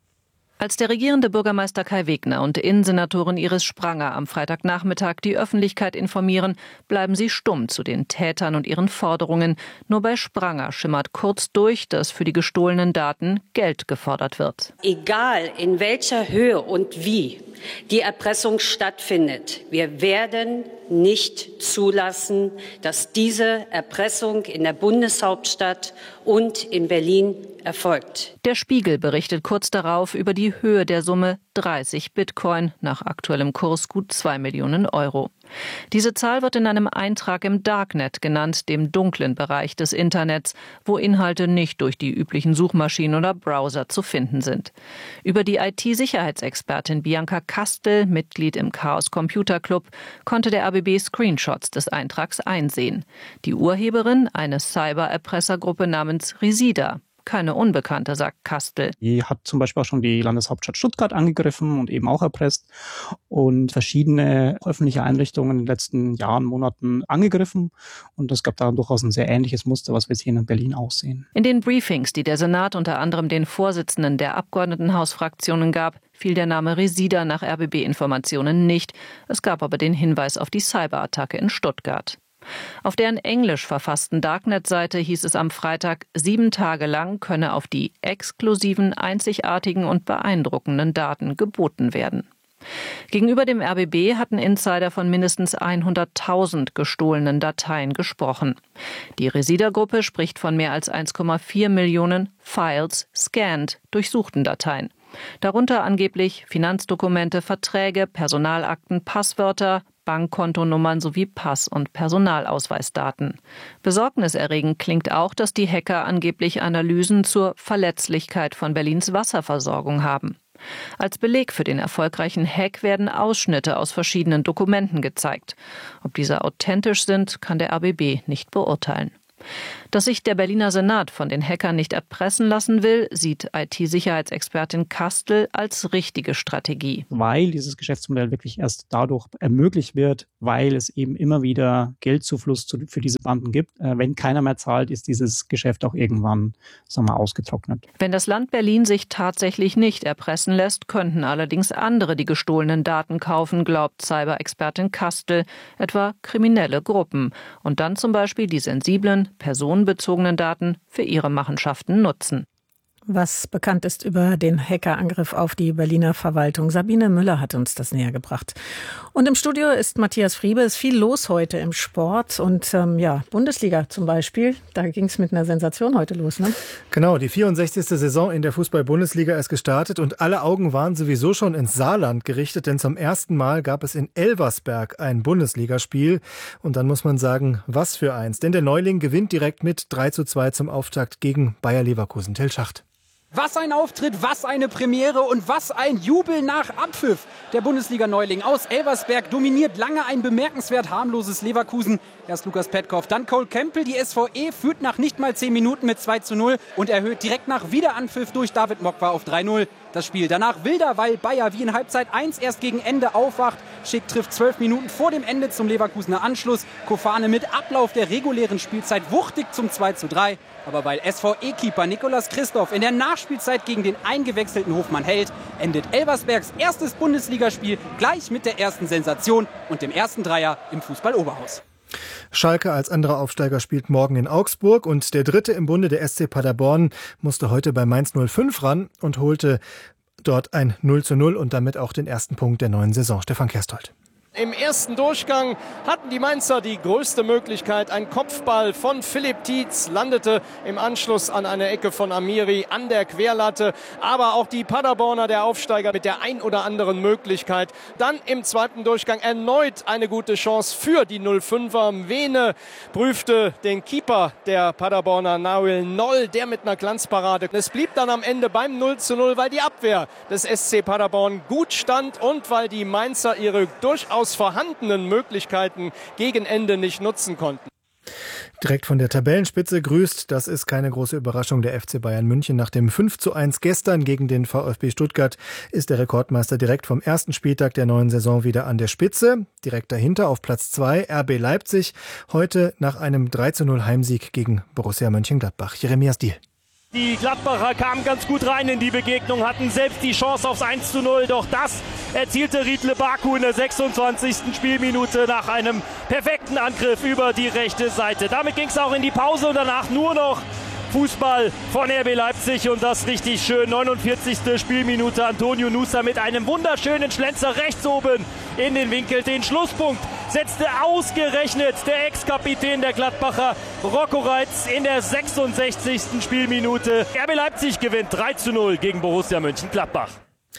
Als der regierende Bürgermeister Kai Wegner und Innensenatorin Iris Spranger am Freitagnachmittag die Öffentlichkeit informieren, bleiben sie stumm zu den Tätern und ihren Forderungen. Nur bei Spranger schimmert kurz durch, dass für die gestohlenen Daten Geld gefordert wird. Egal in welcher Höhe und wie die Erpressung stattfindet, wir werden nicht zulassen, dass diese Erpressung in der Bundeshauptstadt und in Berlin erfolgt. Der Spiegel berichtet kurz darauf über die Höhe der Summe 30 Bitcoin, nach aktuellem Kurs gut 2 Millionen Euro. Diese Zahl wird in einem Eintrag im Darknet genannt, dem dunklen Bereich des Internets, wo Inhalte nicht durch die üblichen Suchmaschinen oder Browser zu finden sind. Über die IT-Sicherheitsexpertin Bianca Kastel, Mitglied im Chaos Computer Club, konnte der RBB Screenshots des Eintrags einsehen. Die Urheberin, eine Cyber-Erpressergruppe namens Resida. Keine Unbekannte, sagt Kastel. Die hat zum Beispiel auch schon die Landeshauptstadt Stuttgart angegriffen und eben auch erpresst und verschiedene öffentliche Einrichtungen in den letzten Jahren, Monaten angegriffen. Und es gab da durchaus ein sehr ähnliches Muster, was wir jetzt hier in Berlin auch sehen. In den Briefings, die der Senat unter anderem den Vorsitzenden der Abgeordnetenhausfraktionen gab, fiel der Name Resida nach RBB-Informationen nicht. Es gab aber den Hinweis auf die Cyberattacke in Stuttgart. Auf deren englisch verfassten Darknet-Seite hieß es am Freitag, 7 Tage lang könne auf die exklusiven, einzigartigen und beeindruckenden Daten geboten werden. Gegenüber dem RBB hatten Insider von mindestens 100.000 gestohlenen Dateien gesprochen. Die Resida-Gruppe spricht von mehr als 1,4 Millionen Files, scanned, durchsuchten Dateien. Darunter angeblich Finanzdokumente, Verträge, Personalakten, Passwörter, Bankkontonummern sowie Pass- und Personalausweisdaten. Besorgniserregend klingt auch, dass die Hacker angeblich Analysen zur Verletzlichkeit von Berlins Wasserversorgung haben. Als Beleg für den erfolgreichen Hack werden Ausschnitte aus verschiedenen Dokumenten gezeigt. Ob diese authentisch sind, kann der RBB nicht beurteilen. Dass sich der Berliner Senat von den Hackern nicht erpressen lassen will, sieht IT-Sicherheitsexpertin Kastel als richtige Strategie. Weil dieses Geschäftsmodell wirklich erst dadurch ermöglicht wird, weil es eben immer wieder Geldzufluss für diese Banden gibt. Wenn keiner mehr zahlt, ist dieses Geschäft auch irgendwann, ausgetrocknet. Wenn das Land Berlin sich tatsächlich nicht erpressen lässt, könnten allerdings andere die gestohlenen Daten kaufen, glaubt Cyber-Expertin Kastel, etwa kriminelle Gruppen. Und dann zum Beispiel die sensiblen, personenbezogenen Daten für ihre Machenschaften nutzen. Was bekannt ist über den Hackerangriff auf die Berliner Verwaltung. Sabine Müller hat uns das näher gebracht. Und im Studio ist Matthias Friebe. Es ist viel los heute im Sport und Bundesliga zum Beispiel. Da ging es mit einer Sensation heute los, ne? Genau, die 64. Saison in der Fußball-Bundesliga ist gestartet und alle Augen waren sowieso schon ins Saarland gerichtet, denn zum ersten Mal gab es in Elversberg ein Bundesligaspiel. Und dann muss man sagen, was für eins. Denn der Neuling gewinnt direkt mit 3:2 zum Auftakt gegen Bayer Leverkusen. Till Schacht. Was ein Auftritt, was eine Premiere und was ein Jubel nach Abpfiff. Der Bundesliga-Neuling aus Elversberg dominiert lange ein bemerkenswert harmloses Leverkusen. Erst Lukas Petkov, dann Cole Campbell. Die SVE führt nach nicht mal 10 Minuten mit 2:0 und erhöht direkt nach Wiederanpfiff durch David Mokwa auf 3:0. Das Spiel danach wilder, weil Bayer wie in Halbzeit 1 erst gegen Ende aufwacht. Schick trifft 12 Minuten vor dem Ende zum Leverkusener Anschluss. Kofane mit Ablauf der regulären Spielzeit wuchtig zum 2:3. Aber weil SVE-Keeper Nicolas Christoph in der Nachspielzeit gegen den eingewechselten Hofmann hält, endet Elversbergs erstes Bundesligaspiel gleich mit der ersten Sensation und dem ersten Dreier im Fußball-Oberhaus. Schalke als anderer Aufsteiger spielt morgen in Augsburg und der dritte im Bunde, der SC Paderborn, musste heute bei Mainz 05 ran und holte dort ein 0:0 und damit auch den ersten Punkt der neuen Saison. Stefan Kersthold. Im ersten Durchgang hatten die Mainzer die größte Möglichkeit. Ein Kopfball von Philipp Tietz landete im Anschluss an eine Ecke von Amiri an der Querlatte. Aber auch die Paderborner, der Aufsteiger, mit der ein oder anderen Möglichkeit. Dann im zweiten Durchgang erneut eine gute Chance für die 05er. Vene prüfte den Keeper der Paderborner, Nahuel Noll, der mit einer Glanzparade. Es blieb dann am Ende beim 0:0, weil die Abwehr des SC Paderborn gut stand und weil die Mainzer ihre durchaus vorhandenen Möglichkeiten gegen Ende nicht nutzen konnten. Direkt von der Tabellenspitze grüßt, das ist keine große Überraschung, der FC Bayern München. Nach dem 5:1 gestern gegen den VfB Stuttgart ist der Rekordmeister direkt vom ersten Spieltag der neuen Saison wieder an der Spitze. Direkt dahinter auf Platz 2 RB Leipzig, heute nach einem 3:0 Heimsieg gegen Borussia Mönchengladbach. Jeremias Diehl. Die Gladbacher kamen ganz gut rein in die Begegnung, hatten selbst die Chance aufs 1:0, doch das erzielte Riedle Baku in der 26. Spielminute nach einem perfekten Angriff über die rechte Seite. Damit ging es auch in die Pause und danach nur noch Fußball von RB Leipzig und das richtig schön. 49. Spielminute, Antonio Nusa mit einem wunderschönen Schlenzer rechts oben in den Winkel. Den Schlusspunkt setzte ausgerechnet der Ex-Kapitän der Gladbacher, Rocco Reitz, in der 66. Spielminute. RB Leipzig gewinnt 3:0 gegen Borussia Mönchengladbach.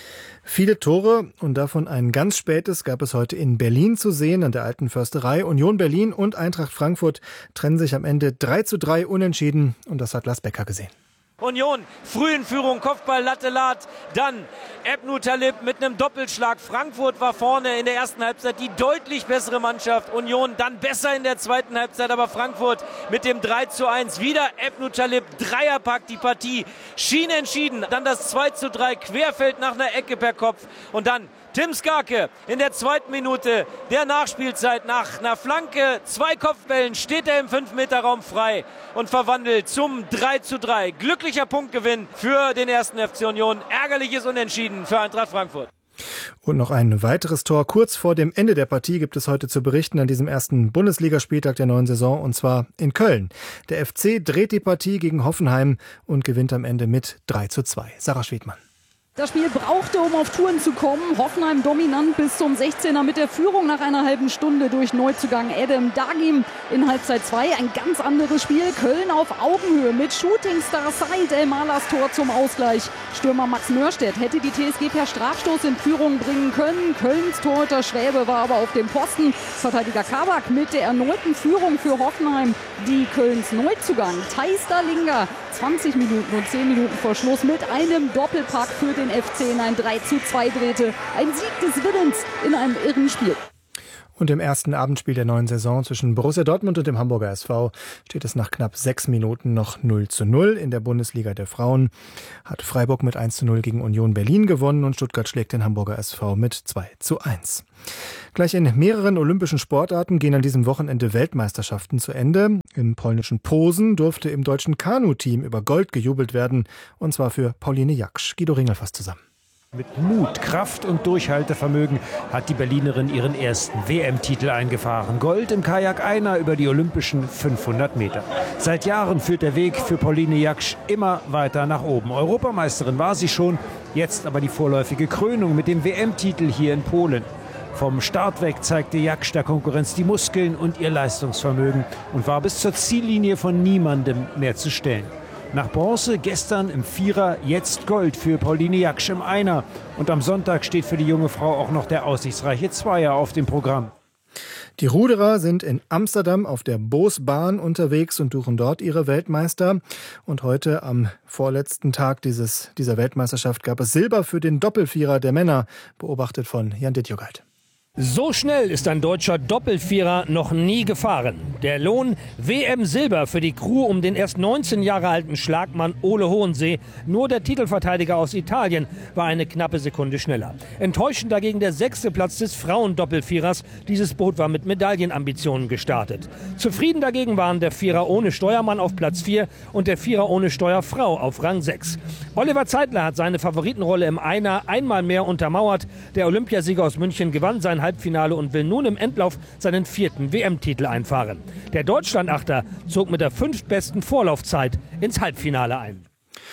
Viele Tore und davon ein ganz spätes gab es heute in Berlin zu sehen, an der Alten Försterei. Union Berlin und Eintracht Frankfurt trennen sich am Ende 3:3 unentschieden und das hat Lars Becker gesehen. Union früh in Führung, Kopfball, Latte, Lat, dann Ebnu Talib mit einem Doppelschlag. Frankfurt war vorne in der ersten Halbzeit die deutlich bessere Mannschaft. Union dann besser in der zweiten Halbzeit, aber Frankfurt mit dem 3:1. Wieder Ebnu Talib, Dreierpack, die Partie schien entschieden. Dann das 2:3, Querfeld nach einer Ecke per Kopf und dann Tim Skarke in der zweiten Minute der Nachspielzeit nach einer Flanke, 2 Kopfbällen, steht er im 5-Meter-Raum frei und verwandelt zum 3:3. Glücklicher Punktgewinn für den 1. FC Union, ärgerliches Unentschieden für Eintracht Frankfurt. Und noch ein weiteres Tor. Kurz vor dem Ende der Partie gibt es heute zu berichten an diesem ersten Bundesligaspieltag der neuen Saison, und zwar in Köln. Der FC dreht die Partie gegen Hoffenheim und gewinnt am Ende mit 3:2. Sarah Schwedmann. Das Spiel brauchte, um auf Touren zu kommen. Hoffenheim dominant bis zum 16er mit der Führung nach einer halben Stunde durch Neuzugang Adam Dagim in Halbzeit 2. Ein ganz anderes Spiel. Köln auf Augenhöhe mit Shootingstar Said El-Malahs Tor zum Ausgleich. Stürmer Max Mörstedt hätte die TSG per Strafstoß in Führung bringen können. Kölns Torhüter Schwäbe war aber auf dem Posten. Verteidiger Kabak mit der erneuten Führung für Hoffenheim. Die Kölns Neuzugang Thais Dalinga 20 Minuten und 10 Minuten vor Schluss mit einem Doppelpack für den FC in ein 3:2 drehte. Ein Sieg des Willens in einem irren Spiel. Und im ersten Abendspiel der neuen Saison zwischen Borussia Dortmund und dem Hamburger SV steht es nach knapp 6 Minuten noch 0:0. In der Bundesliga der Frauen hat Freiburg mit 1:0 gegen Union Berlin gewonnen und Stuttgart schlägt den Hamburger SV mit 2:1. Gleich in mehreren olympischen Sportarten gehen an diesem Wochenende Weltmeisterschaften zu Ende. Im polnischen Posen durfte im deutschen Kanu-Team über Gold gejubelt werden, und zwar für Pauline Jaksch. Guido Ringel fasst zusammen. Mit Mut, Kraft und Durchhaltevermögen hat die Berlinerin ihren ersten WM-Titel eingefahren. Gold im Kajak-Einer über die olympischen 500 Meter. Seit Jahren führt der Weg für Pauline Jaksch immer weiter nach oben. Europameisterin war sie schon, jetzt aber die vorläufige Krönung mit dem WM-Titel hier in Polen. Vom Start weg zeigte Jaksch der Konkurrenz die Muskeln und ihr Leistungsvermögen und war bis zur Ziellinie von niemandem mehr zu stellen. Nach Bronze gestern im Vierer, jetzt Gold für Pauline Jaksch im Einer. Und am Sonntag steht für die junge Frau auch noch der aussichtsreiche Zweier auf dem Programm. Die Ruderer sind in Amsterdam auf der Boosbaan unterwegs und suchen dort ihre Weltmeister. Und heute am vorletzten Tag dieser Weltmeisterschaft gab es Silber für den Doppelvierer der Männer, beobachtet von Jan Dittjogald. So schnell ist ein deutscher Doppelvierer noch nie gefahren. Der Lohn WM-Silber für die Crew um den erst 19 Jahre alten Schlagmann Ole Hohensee. Nur der Titelverteidiger aus Italien war eine knappe Sekunde schneller. Enttäuschend dagegen der 6. Platz des Frauendoppelvierers. Dieses Boot war mit Medaillenambitionen gestartet. Zufrieden dagegen waren der Vierer ohne Steuermann auf Platz 4 und der Vierer ohne Steuerfrau auf Rang 6. Oliver Zeitler hat seine Favoritenrolle im Einer einmal mehr untermauert. Der Olympiasieger aus München gewann sein Halbfinale und will nun im Endlauf seinen 4. WM-Titel einfahren. Der Deutschland-Achter zog mit der 5. besten Vorlaufzeit ins Halbfinale ein.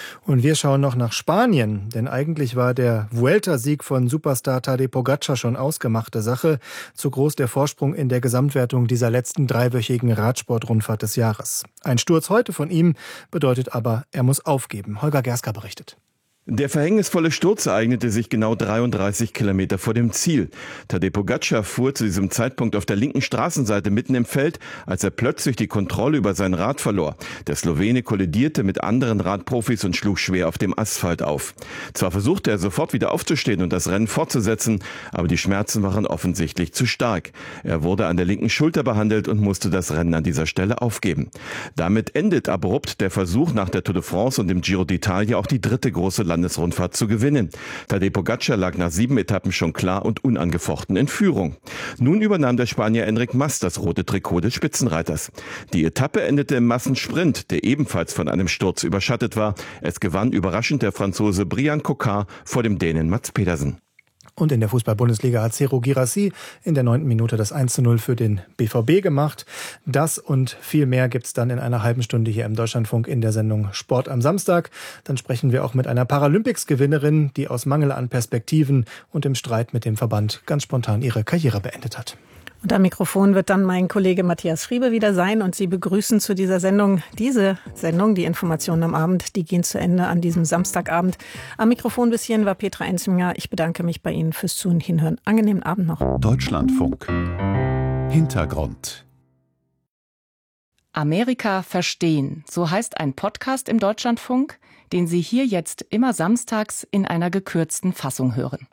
Und wir schauen noch nach Spanien, denn eigentlich war der Vuelta-Sieg von Superstar Tadej Pogačar schon ausgemachte Sache. Zu groß der Vorsprung in der Gesamtwertung dieser letzten dreiwöchigen Radsportrundfahrt des Jahres. Ein Sturz heute von ihm bedeutet aber, er muss aufgeben. Holger Gerska berichtet. Der verhängnisvolle Sturz ereignete sich genau 33 Kilometer vor dem Ziel. Tadej Pogačar fuhr zu diesem Zeitpunkt auf der linken Straßenseite mitten im Feld, als er plötzlich die Kontrolle über sein Rad verlor. Der Slowene kollidierte mit anderen Radprofis und schlug schwer auf dem Asphalt auf. Zwar versuchte er sofort wieder aufzustehen und das Rennen fortzusetzen, aber die Schmerzen waren offensichtlich zu stark. Er wurde an der linken Schulter behandelt und musste das Rennen an dieser Stelle aufgeben. Damit endet abrupt der Versuch, nach der Tour de France und dem Giro d'Italia auch die dritte große Landesrundfahrt zu gewinnen. Tadej Pogačar lag nach 7 Etappen schon klar und unangefochten in Führung. Nun übernahm der Spanier Enric Mas das rote Trikot des Spitzenreiters. Die Etappe endete im Massensprint, der ebenfalls von einem Sturz überschattet war. Es gewann überraschend der Franzose Brian Cocard vor dem Dänen Mats Pedersen. Und in der Fußball-Bundesliga hat Serhou Guirassy in der 9. Minute das 1:0 für den BVB gemacht. Das und viel mehr gibt's dann in einer halben Stunde hier im Deutschlandfunk in der Sendung Sport am Samstag. Dann sprechen wir auch mit einer Paralympics-Gewinnerin, die aus Mangel an Perspektiven und im Streit mit dem Verband ganz spontan ihre Karriere beendet hat. Und am Mikrofon wird dann mein Kollege Matthias Friebe wieder sein und Sie begrüßen zu dieser Sendung. Diese Sendung, die Informationen am Abend, die gehen zu Ende an diesem Samstagabend. Am Mikrofon bis hierhin war Petra Enzminger. Ich bedanke mich bei Ihnen fürs Zuhören und Hinhören. Angenehmen Abend noch. Deutschlandfunk. Hintergrund. Amerika verstehen, so heißt ein Podcast im Deutschlandfunk, den Sie hier jetzt immer samstags in einer gekürzten Fassung hören.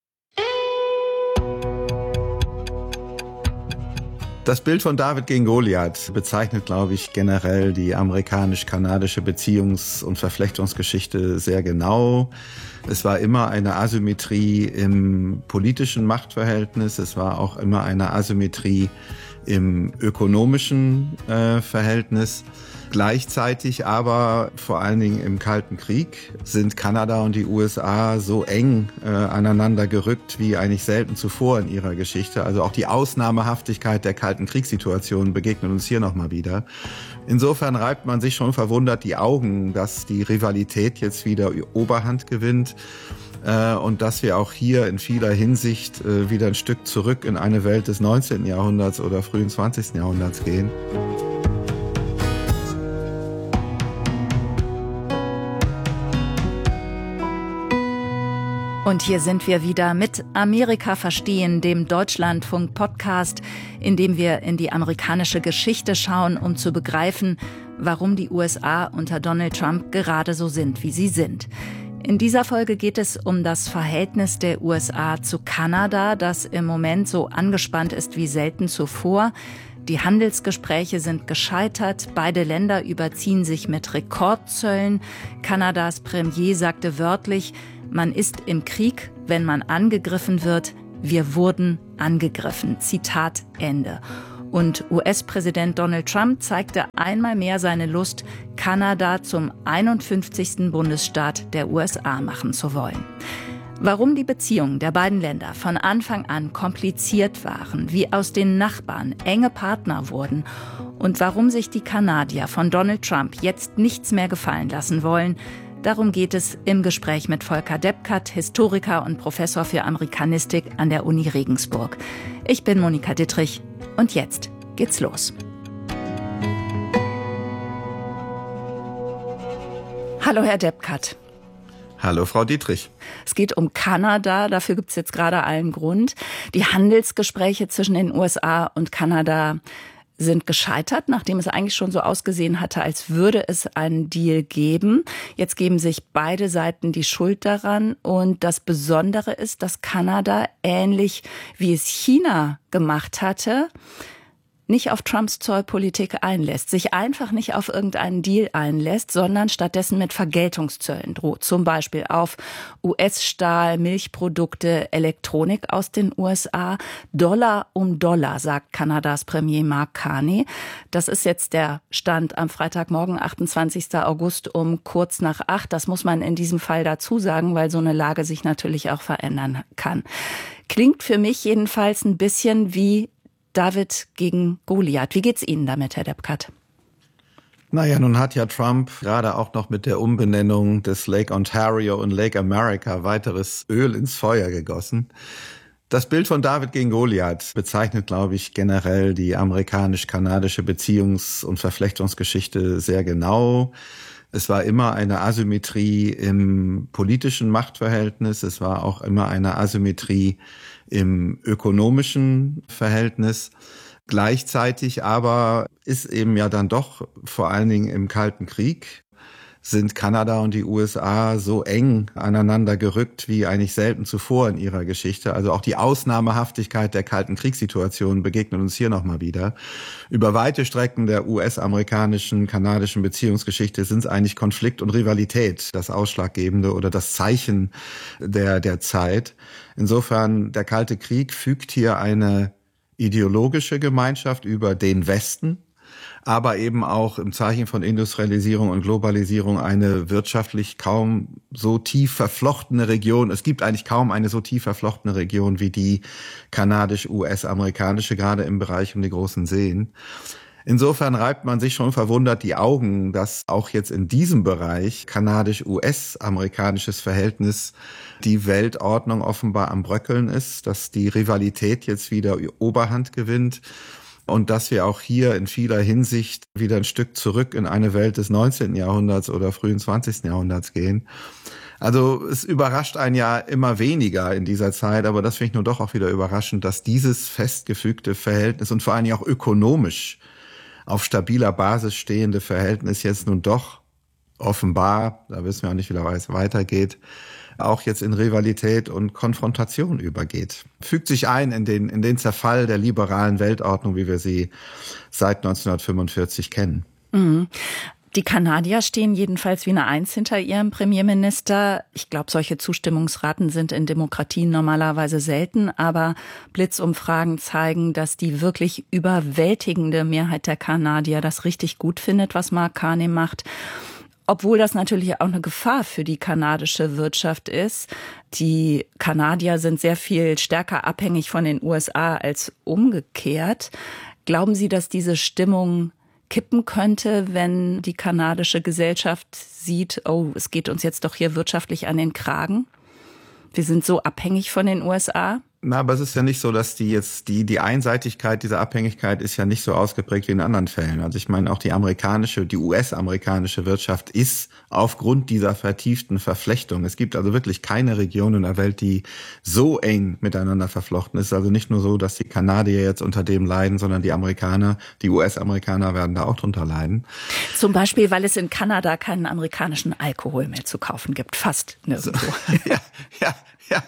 Das Bild von David gegen Goliath bezeichnet, glaube ich, generell die amerikanisch-kanadische Beziehungs- und Verflechtungsgeschichte sehr genau. Es war immer eine Asymmetrie im politischen Machtverhältnis. Es war auch immer eine Asymmetrie im ökonomischen Verhältnis. Gleichzeitig aber, vor allen Dingen im Kalten Krieg, sind Kanada und die USA so eng aneinander gerückt wie eigentlich selten zuvor in ihrer Geschichte. Also auch die Ausnahmehaftigkeit der Kalten Kriegssituation begegnet uns hier nochmal wieder. Insofern reibt man sich schon verwundert die Augen, dass die Rivalität jetzt wieder Oberhand gewinnt und dass wir auch hier in vieler Hinsicht wieder ein Stück zurück in eine Welt des 19. Jahrhunderts oder frühen 20. Jahrhunderts gehen. Und hier sind wir wieder mit Amerika verstehen, dem Deutschlandfunk-Podcast, in dem wir in die amerikanische Geschichte schauen, um zu begreifen, warum die USA unter Donald Trump gerade so sind, wie sie sind. In dieser Folge geht es um das Verhältnis der USA zu Kanada, das im Moment so angespannt ist wie selten zuvor. Die Handelsgespräche sind gescheitert, beide Länder überziehen sich mit Rekordzöllen. Kanadas Premier sagte wörtlich, man ist im Krieg, wenn man angegriffen wird. Wir wurden angegriffen. Zitat Ende. Und US-Präsident Donald Trump zeigte einmal mehr seine Lust, Kanada zum 51. Bundesstaat der USA machen zu wollen. Warum die Beziehungen der beiden Länder von Anfang an kompliziert waren, wie aus den Nachbarn enge Partner wurden und warum sich die Kanadier von Donald Trump jetzt nichts mehr gefallen lassen wollen, darum geht es im Gespräch mit Volker Deppkat, Historiker und Professor für Amerikanistik an der Uni Regensburg. Ich bin Monika Dittrich und jetzt geht's los. Hallo Herr Deppkat. Hallo Frau Dietrich. Es geht um Kanada, dafür gibt es jetzt gerade allen Grund. Die Handelsgespräche zwischen den USA und Kanada sind gescheitert, nachdem es eigentlich schon so ausgesehen hatte, als würde es einen Deal geben. Jetzt geben sich beide Seiten die Schuld daran. Und das Besondere ist, dass Kanada, ähnlich wie es China gemacht hatte, nicht auf Trumps Zollpolitik einlässt, sich einfach nicht auf irgendeinen Deal einlässt, sondern stattdessen mit Vergeltungszöllen droht. Zum Beispiel auf US-Stahl, Milchprodukte, Elektronik aus den USA. Dollar um Dollar, sagt Kanadas Premier Mark Carney. Das ist jetzt der Stand am Freitagmorgen, 28. August um kurz nach 8. Das muss man in diesem Fall dazu sagen, weil so eine Lage sich natürlich auch verändern kann. Klingt für mich jedenfalls ein bisschen wie David gegen Goliath. Wie geht's Ihnen damit, Herr Deppkat? Naja, nun hat ja Trump gerade auch noch mit der Umbenennung des Lake Ontario und Lake America weiteres Öl ins Feuer gegossen. Das Bild von David gegen Goliath bezeichnet, glaube ich, generell die amerikanisch-kanadische Beziehungs- und Verflechtungsgeschichte sehr genau. Es war immer eine Asymmetrie im politischen Machtverhältnis. Es war auch immer eine Asymmetrie im ökonomischen Verhältnis. Gleichzeitig aber ist eben ja dann doch vor allen Dingen im Kalten Krieg sind Kanada und die USA so eng aneinander gerückt wie eigentlich selten zuvor in ihrer Geschichte. Also auch die Ausnahmehaftigkeit der Kalten Kriegssituation begegnet uns hier nochmal wieder. Über weite Strecken der US-amerikanischen, kanadischen Beziehungsgeschichte sind es eigentlich Konflikt und Rivalität das Ausschlaggebende oder das Zeichen der Zeit. Insofern, der Kalte Krieg fügt hier eine ideologische Gemeinschaft über den Westen, aber eben auch im Zeichen von Industrialisierung und Globalisierung eine wirtschaftlich kaum so tief verflochtene Region. Es gibt eigentlich kaum eine so tief verflochtene Region wie die kanadisch-US-amerikanische, gerade im Bereich um die großen Seen. Insofern reibt man sich schon verwundert die Augen, dass auch jetzt in diesem Bereich kanadisch-US-amerikanisches Verhältnis die Weltordnung offenbar am Bröckeln ist, dass die Rivalität jetzt wieder Oberhand gewinnt und dass wir auch hier in vieler Hinsicht wieder ein Stück zurück in eine Welt des 19. Jahrhunderts oder frühen 20. Jahrhunderts gehen. Also es überrascht einen ja immer weniger in dieser Zeit, aber das finde ich nun doch auch wieder überraschend, dass dieses festgefügte Verhältnis und vor allem auch ökonomisch auf stabiler Basis stehende Verhältnis jetzt nun doch offenbar, da wissen wir auch nicht, wie es weitergeht, auch jetzt in Rivalität und Konfrontation übergeht. Fügt sich ein in den Zerfall der liberalen Weltordnung, wie wir sie seit 1945 kennen. Mhm. Die Kanadier stehen jedenfalls wie eine Eins hinter ihrem Premierminister. Ich glaube, solche Zustimmungsraten sind in Demokratien normalerweise selten, aber Blitzumfragen zeigen, dass die wirklich überwältigende Mehrheit der Kanadier das richtig gut findet, was Mark Carney macht. Obwohl das natürlich auch eine Gefahr für die kanadische Wirtschaft ist. Die Kanadier sind sehr viel stärker abhängig von den USA als umgekehrt. Glauben Sie, dass diese Stimmung kippen könnte, wenn die kanadische Gesellschaft sieht, oh, es geht uns jetzt doch hier wirtschaftlich an den Kragen? Wir sind so abhängig von den USA? Na, aber es ist ja nicht so, dass die Einseitigkeit dieser Abhängigkeit ist ja nicht so ausgeprägt wie in anderen Fällen. Also ich meine, auch die US-amerikanische Wirtschaft ist aufgrund dieser vertieften Verflechtung. Es gibt also wirklich keine Region in der Welt, die so eng miteinander verflochten ist. Also nicht nur so, dass die Kanadier jetzt unter dem leiden, sondern die US-Amerikaner werden da auch drunter leiden. Zum Beispiel, weil es in Kanada keinen amerikanischen Alkohol mehr zu kaufen gibt. Fast nirgendwo. Ja,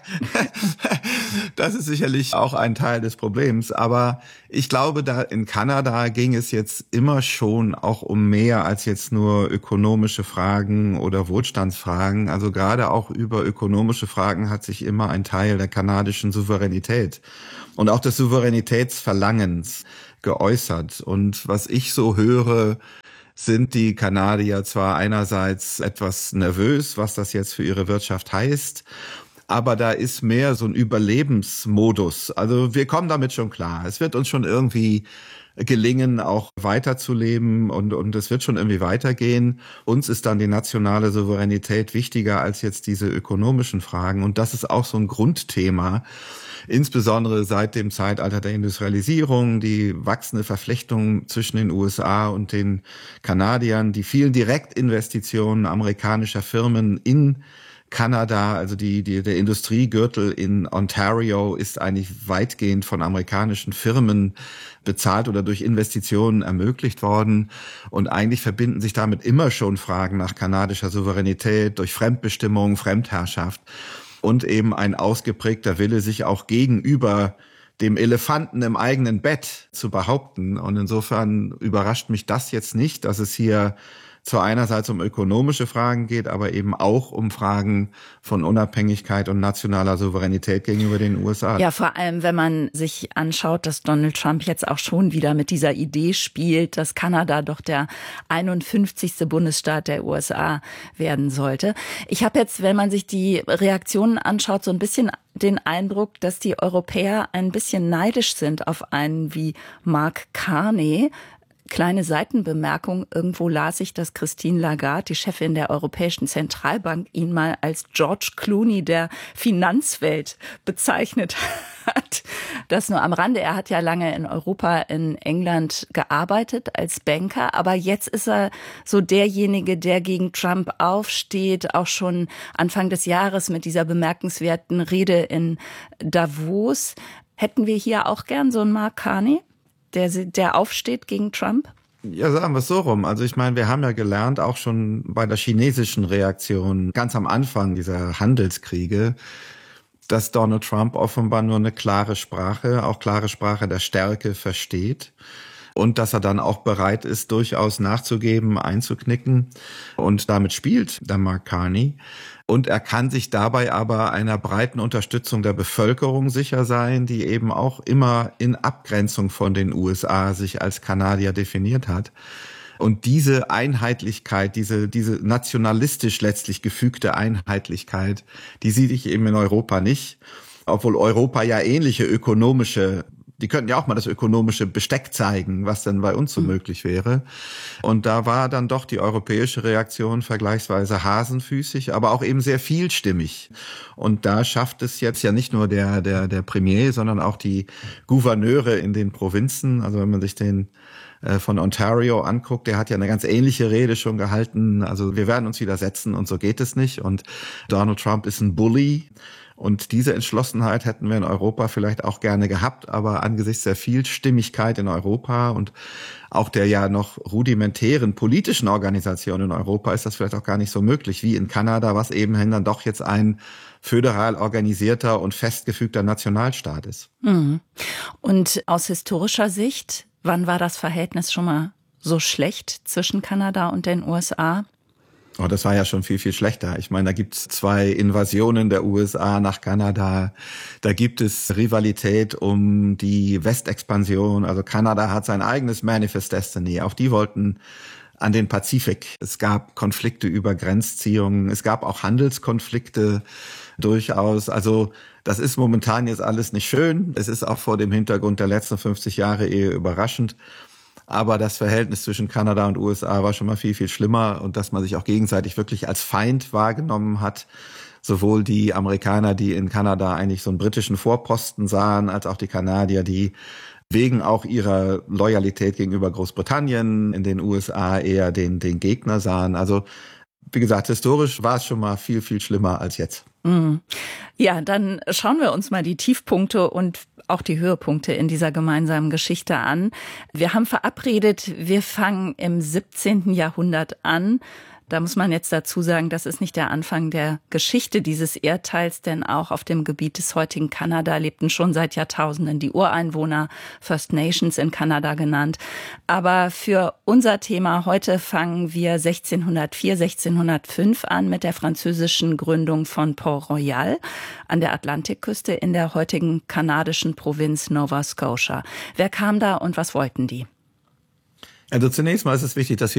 das ist sicherlich auch ein Teil des Problems. Aber ich glaube, da in Kanada ging es jetzt immer schon auch um mehr als jetzt nur ökonomische Fragen oder Wohlstandsfragen. Also gerade auch über ökonomische Fragen hat sich immer ein Teil der kanadischen Souveränität und auch des Souveränitätsverlangens geäußert. Und was ich so höre, sind die Kanadier zwar einerseits etwas nervös, was das jetzt für ihre Wirtschaft heißt, aber da ist mehr so ein Überlebensmodus. Also wir kommen damit schon klar. Es wird uns schon irgendwie gelingen, auch weiterzuleben und es wird schon irgendwie weitergehen. Uns ist dann die nationale Souveränität wichtiger als jetzt diese ökonomischen Fragen. Und das ist auch so ein Grundthema, insbesondere seit dem Zeitalter der Industrialisierung, die wachsende Verflechtung zwischen den USA und den Kanadiern, die vielen Direktinvestitionen amerikanischer Firmen in Kanada, also der Industriegürtel in Ontario ist eigentlich weitgehend von amerikanischen Firmen bezahlt oder durch Investitionen ermöglicht worden. Und eigentlich verbinden sich damit immer schon Fragen nach kanadischer Souveränität durch Fremdbestimmung, Fremdherrschaft und eben ein ausgeprägter Wille, sich auch gegenüber dem Elefanten im eigenen Bett zu behaupten. Und insofern überrascht mich das jetzt nicht, dass es hier zwar einerseits um ökonomische Fragen geht, aber eben auch um Fragen von Unabhängigkeit und nationaler Souveränität gegenüber den USA. Ja, vor allem, wenn man sich anschaut, dass Donald Trump jetzt auch schon wieder mit dieser Idee spielt, dass Kanada doch der 51. Bundesstaat der USA werden sollte. Ich habe jetzt, wenn man sich die Reaktionen anschaut, so ein bisschen den Eindruck, dass die Europäer ein bisschen neidisch sind auf einen wie Mark Carney. Kleine Seitenbemerkung, irgendwo las ich, dass Christine Lagarde, die Chefin der Europäischen Zentralbank, ihn mal als George Clooney der Finanzwelt bezeichnet hat. Das nur am Rande. Er hat ja lange in Europa, in England gearbeitet als Banker, aber jetzt ist er so derjenige, der gegen Trump aufsteht, auch schon Anfang des Jahres mit dieser bemerkenswerten Rede in Davos. Hätten wir hier auch gern so einen Mark Carney, der aufsteht gegen Trump? Ja, sagen wir es so rum. Also ich meine, wir haben ja gelernt, auch schon bei der chinesischen Reaktion, ganz am Anfang dieser Handelskriege, dass Donald Trump offenbar nur eine klare Sprache, auch klare Sprache der Stärke versteht. Und dass er dann auch bereit ist, durchaus nachzugeben, einzuknicken. Und damit spielt der Mark Carney. Und er kann sich dabei aber einer breiten Unterstützung der Bevölkerung sicher sein, die eben auch immer in Abgrenzung von den USA sich als Kanadier definiert hat. Und diese Einheitlichkeit, diese nationalistisch letztlich gefügte Einheitlichkeit, die sehe ich eben in Europa nicht. Obwohl Europa ja ähnliche ökonomische, die könnten ja auch mal das ökonomische Besteck zeigen, was denn bei uns so möglich wäre. Und da war dann doch die europäische Reaktion vergleichsweise hasenfüßig, aber auch eben sehr vielstimmig. Und da schafft es jetzt ja nicht nur der Premier, sondern auch die Gouverneure in den Provinzen. Also wenn man sich den von Ontario anguckt, der hat ja eine ganz ähnliche Rede schon gehalten. Also wir werden uns widersetzen und so geht es nicht. Und Donald Trump ist ein Bully. Und diese Entschlossenheit hätten wir in Europa vielleicht auch gerne gehabt, aber angesichts der Vielstimmigkeit in Europa und auch der ja noch rudimentären politischen Organisation in Europa ist das vielleicht auch gar nicht so möglich wie in Kanada, was eben dann doch jetzt ein föderal organisierter und festgefügter Nationalstaat ist. Und aus historischer Sicht, wann war das Verhältnis schon mal so schlecht zwischen Kanada und den USA? Oh, das war ja schon viel, viel schlechter. Ich meine, da gibt's 2 Invasionen der USA nach Kanada. Da gibt es Rivalität um die Westexpansion. Also Kanada hat sein eigenes Manifest Destiny. Auch die wollten an den Pazifik. Es gab Konflikte über Grenzziehungen. Es gab auch Handelskonflikte durchaus. Also das ist momentan jetzt alles nicht schön. Es ist auch vor dem Hintergrund der letzten 50 Jahre eher überraschend. Aber das Verhältnis zwischen Kanada und USA war schon mal viel, viel schlimmer. Und dass man sich auch gegenseitig wirklich als Feind wahrgenommen hat. Sowohl die Amerikaner, die in Kanada eigentlich so einen britischen Vorposten sahen, als auch die Kanadier, die wegen auch ihrer Loyalität gegenüber Großbritannien in den USA eher den Gegner sahen. Also wie gesagt, historisch war es schon mal viel, viel schlimmer als jetzt. Ja, dann schauen wir uns mal die Tiefpunkte und auch die Höhepunkte in dieser gemeinsamen Geschichte an. Wir haben verabredet, wir fangen im 17. Jahrhundert an. Da muss man jetzt dazu sagen, das ist nicht der Anfang der Geschichte dieses Erdteils, denn auch auf dem Gebiet des heutigen Kanada lebten schon seit Jahrtausenden die Ureinwohner, First Nations in Kanada genannt. Aber für unser Thema heute fangen wir 1604, 1605 an mit der französischen Gründung von Port-Royal an der Atlantikküste in der heutigen kanadischen Provinz Nova Scotia. Wer kam da und was wollten die? Also zunächst mal ist es wichtig, dass wir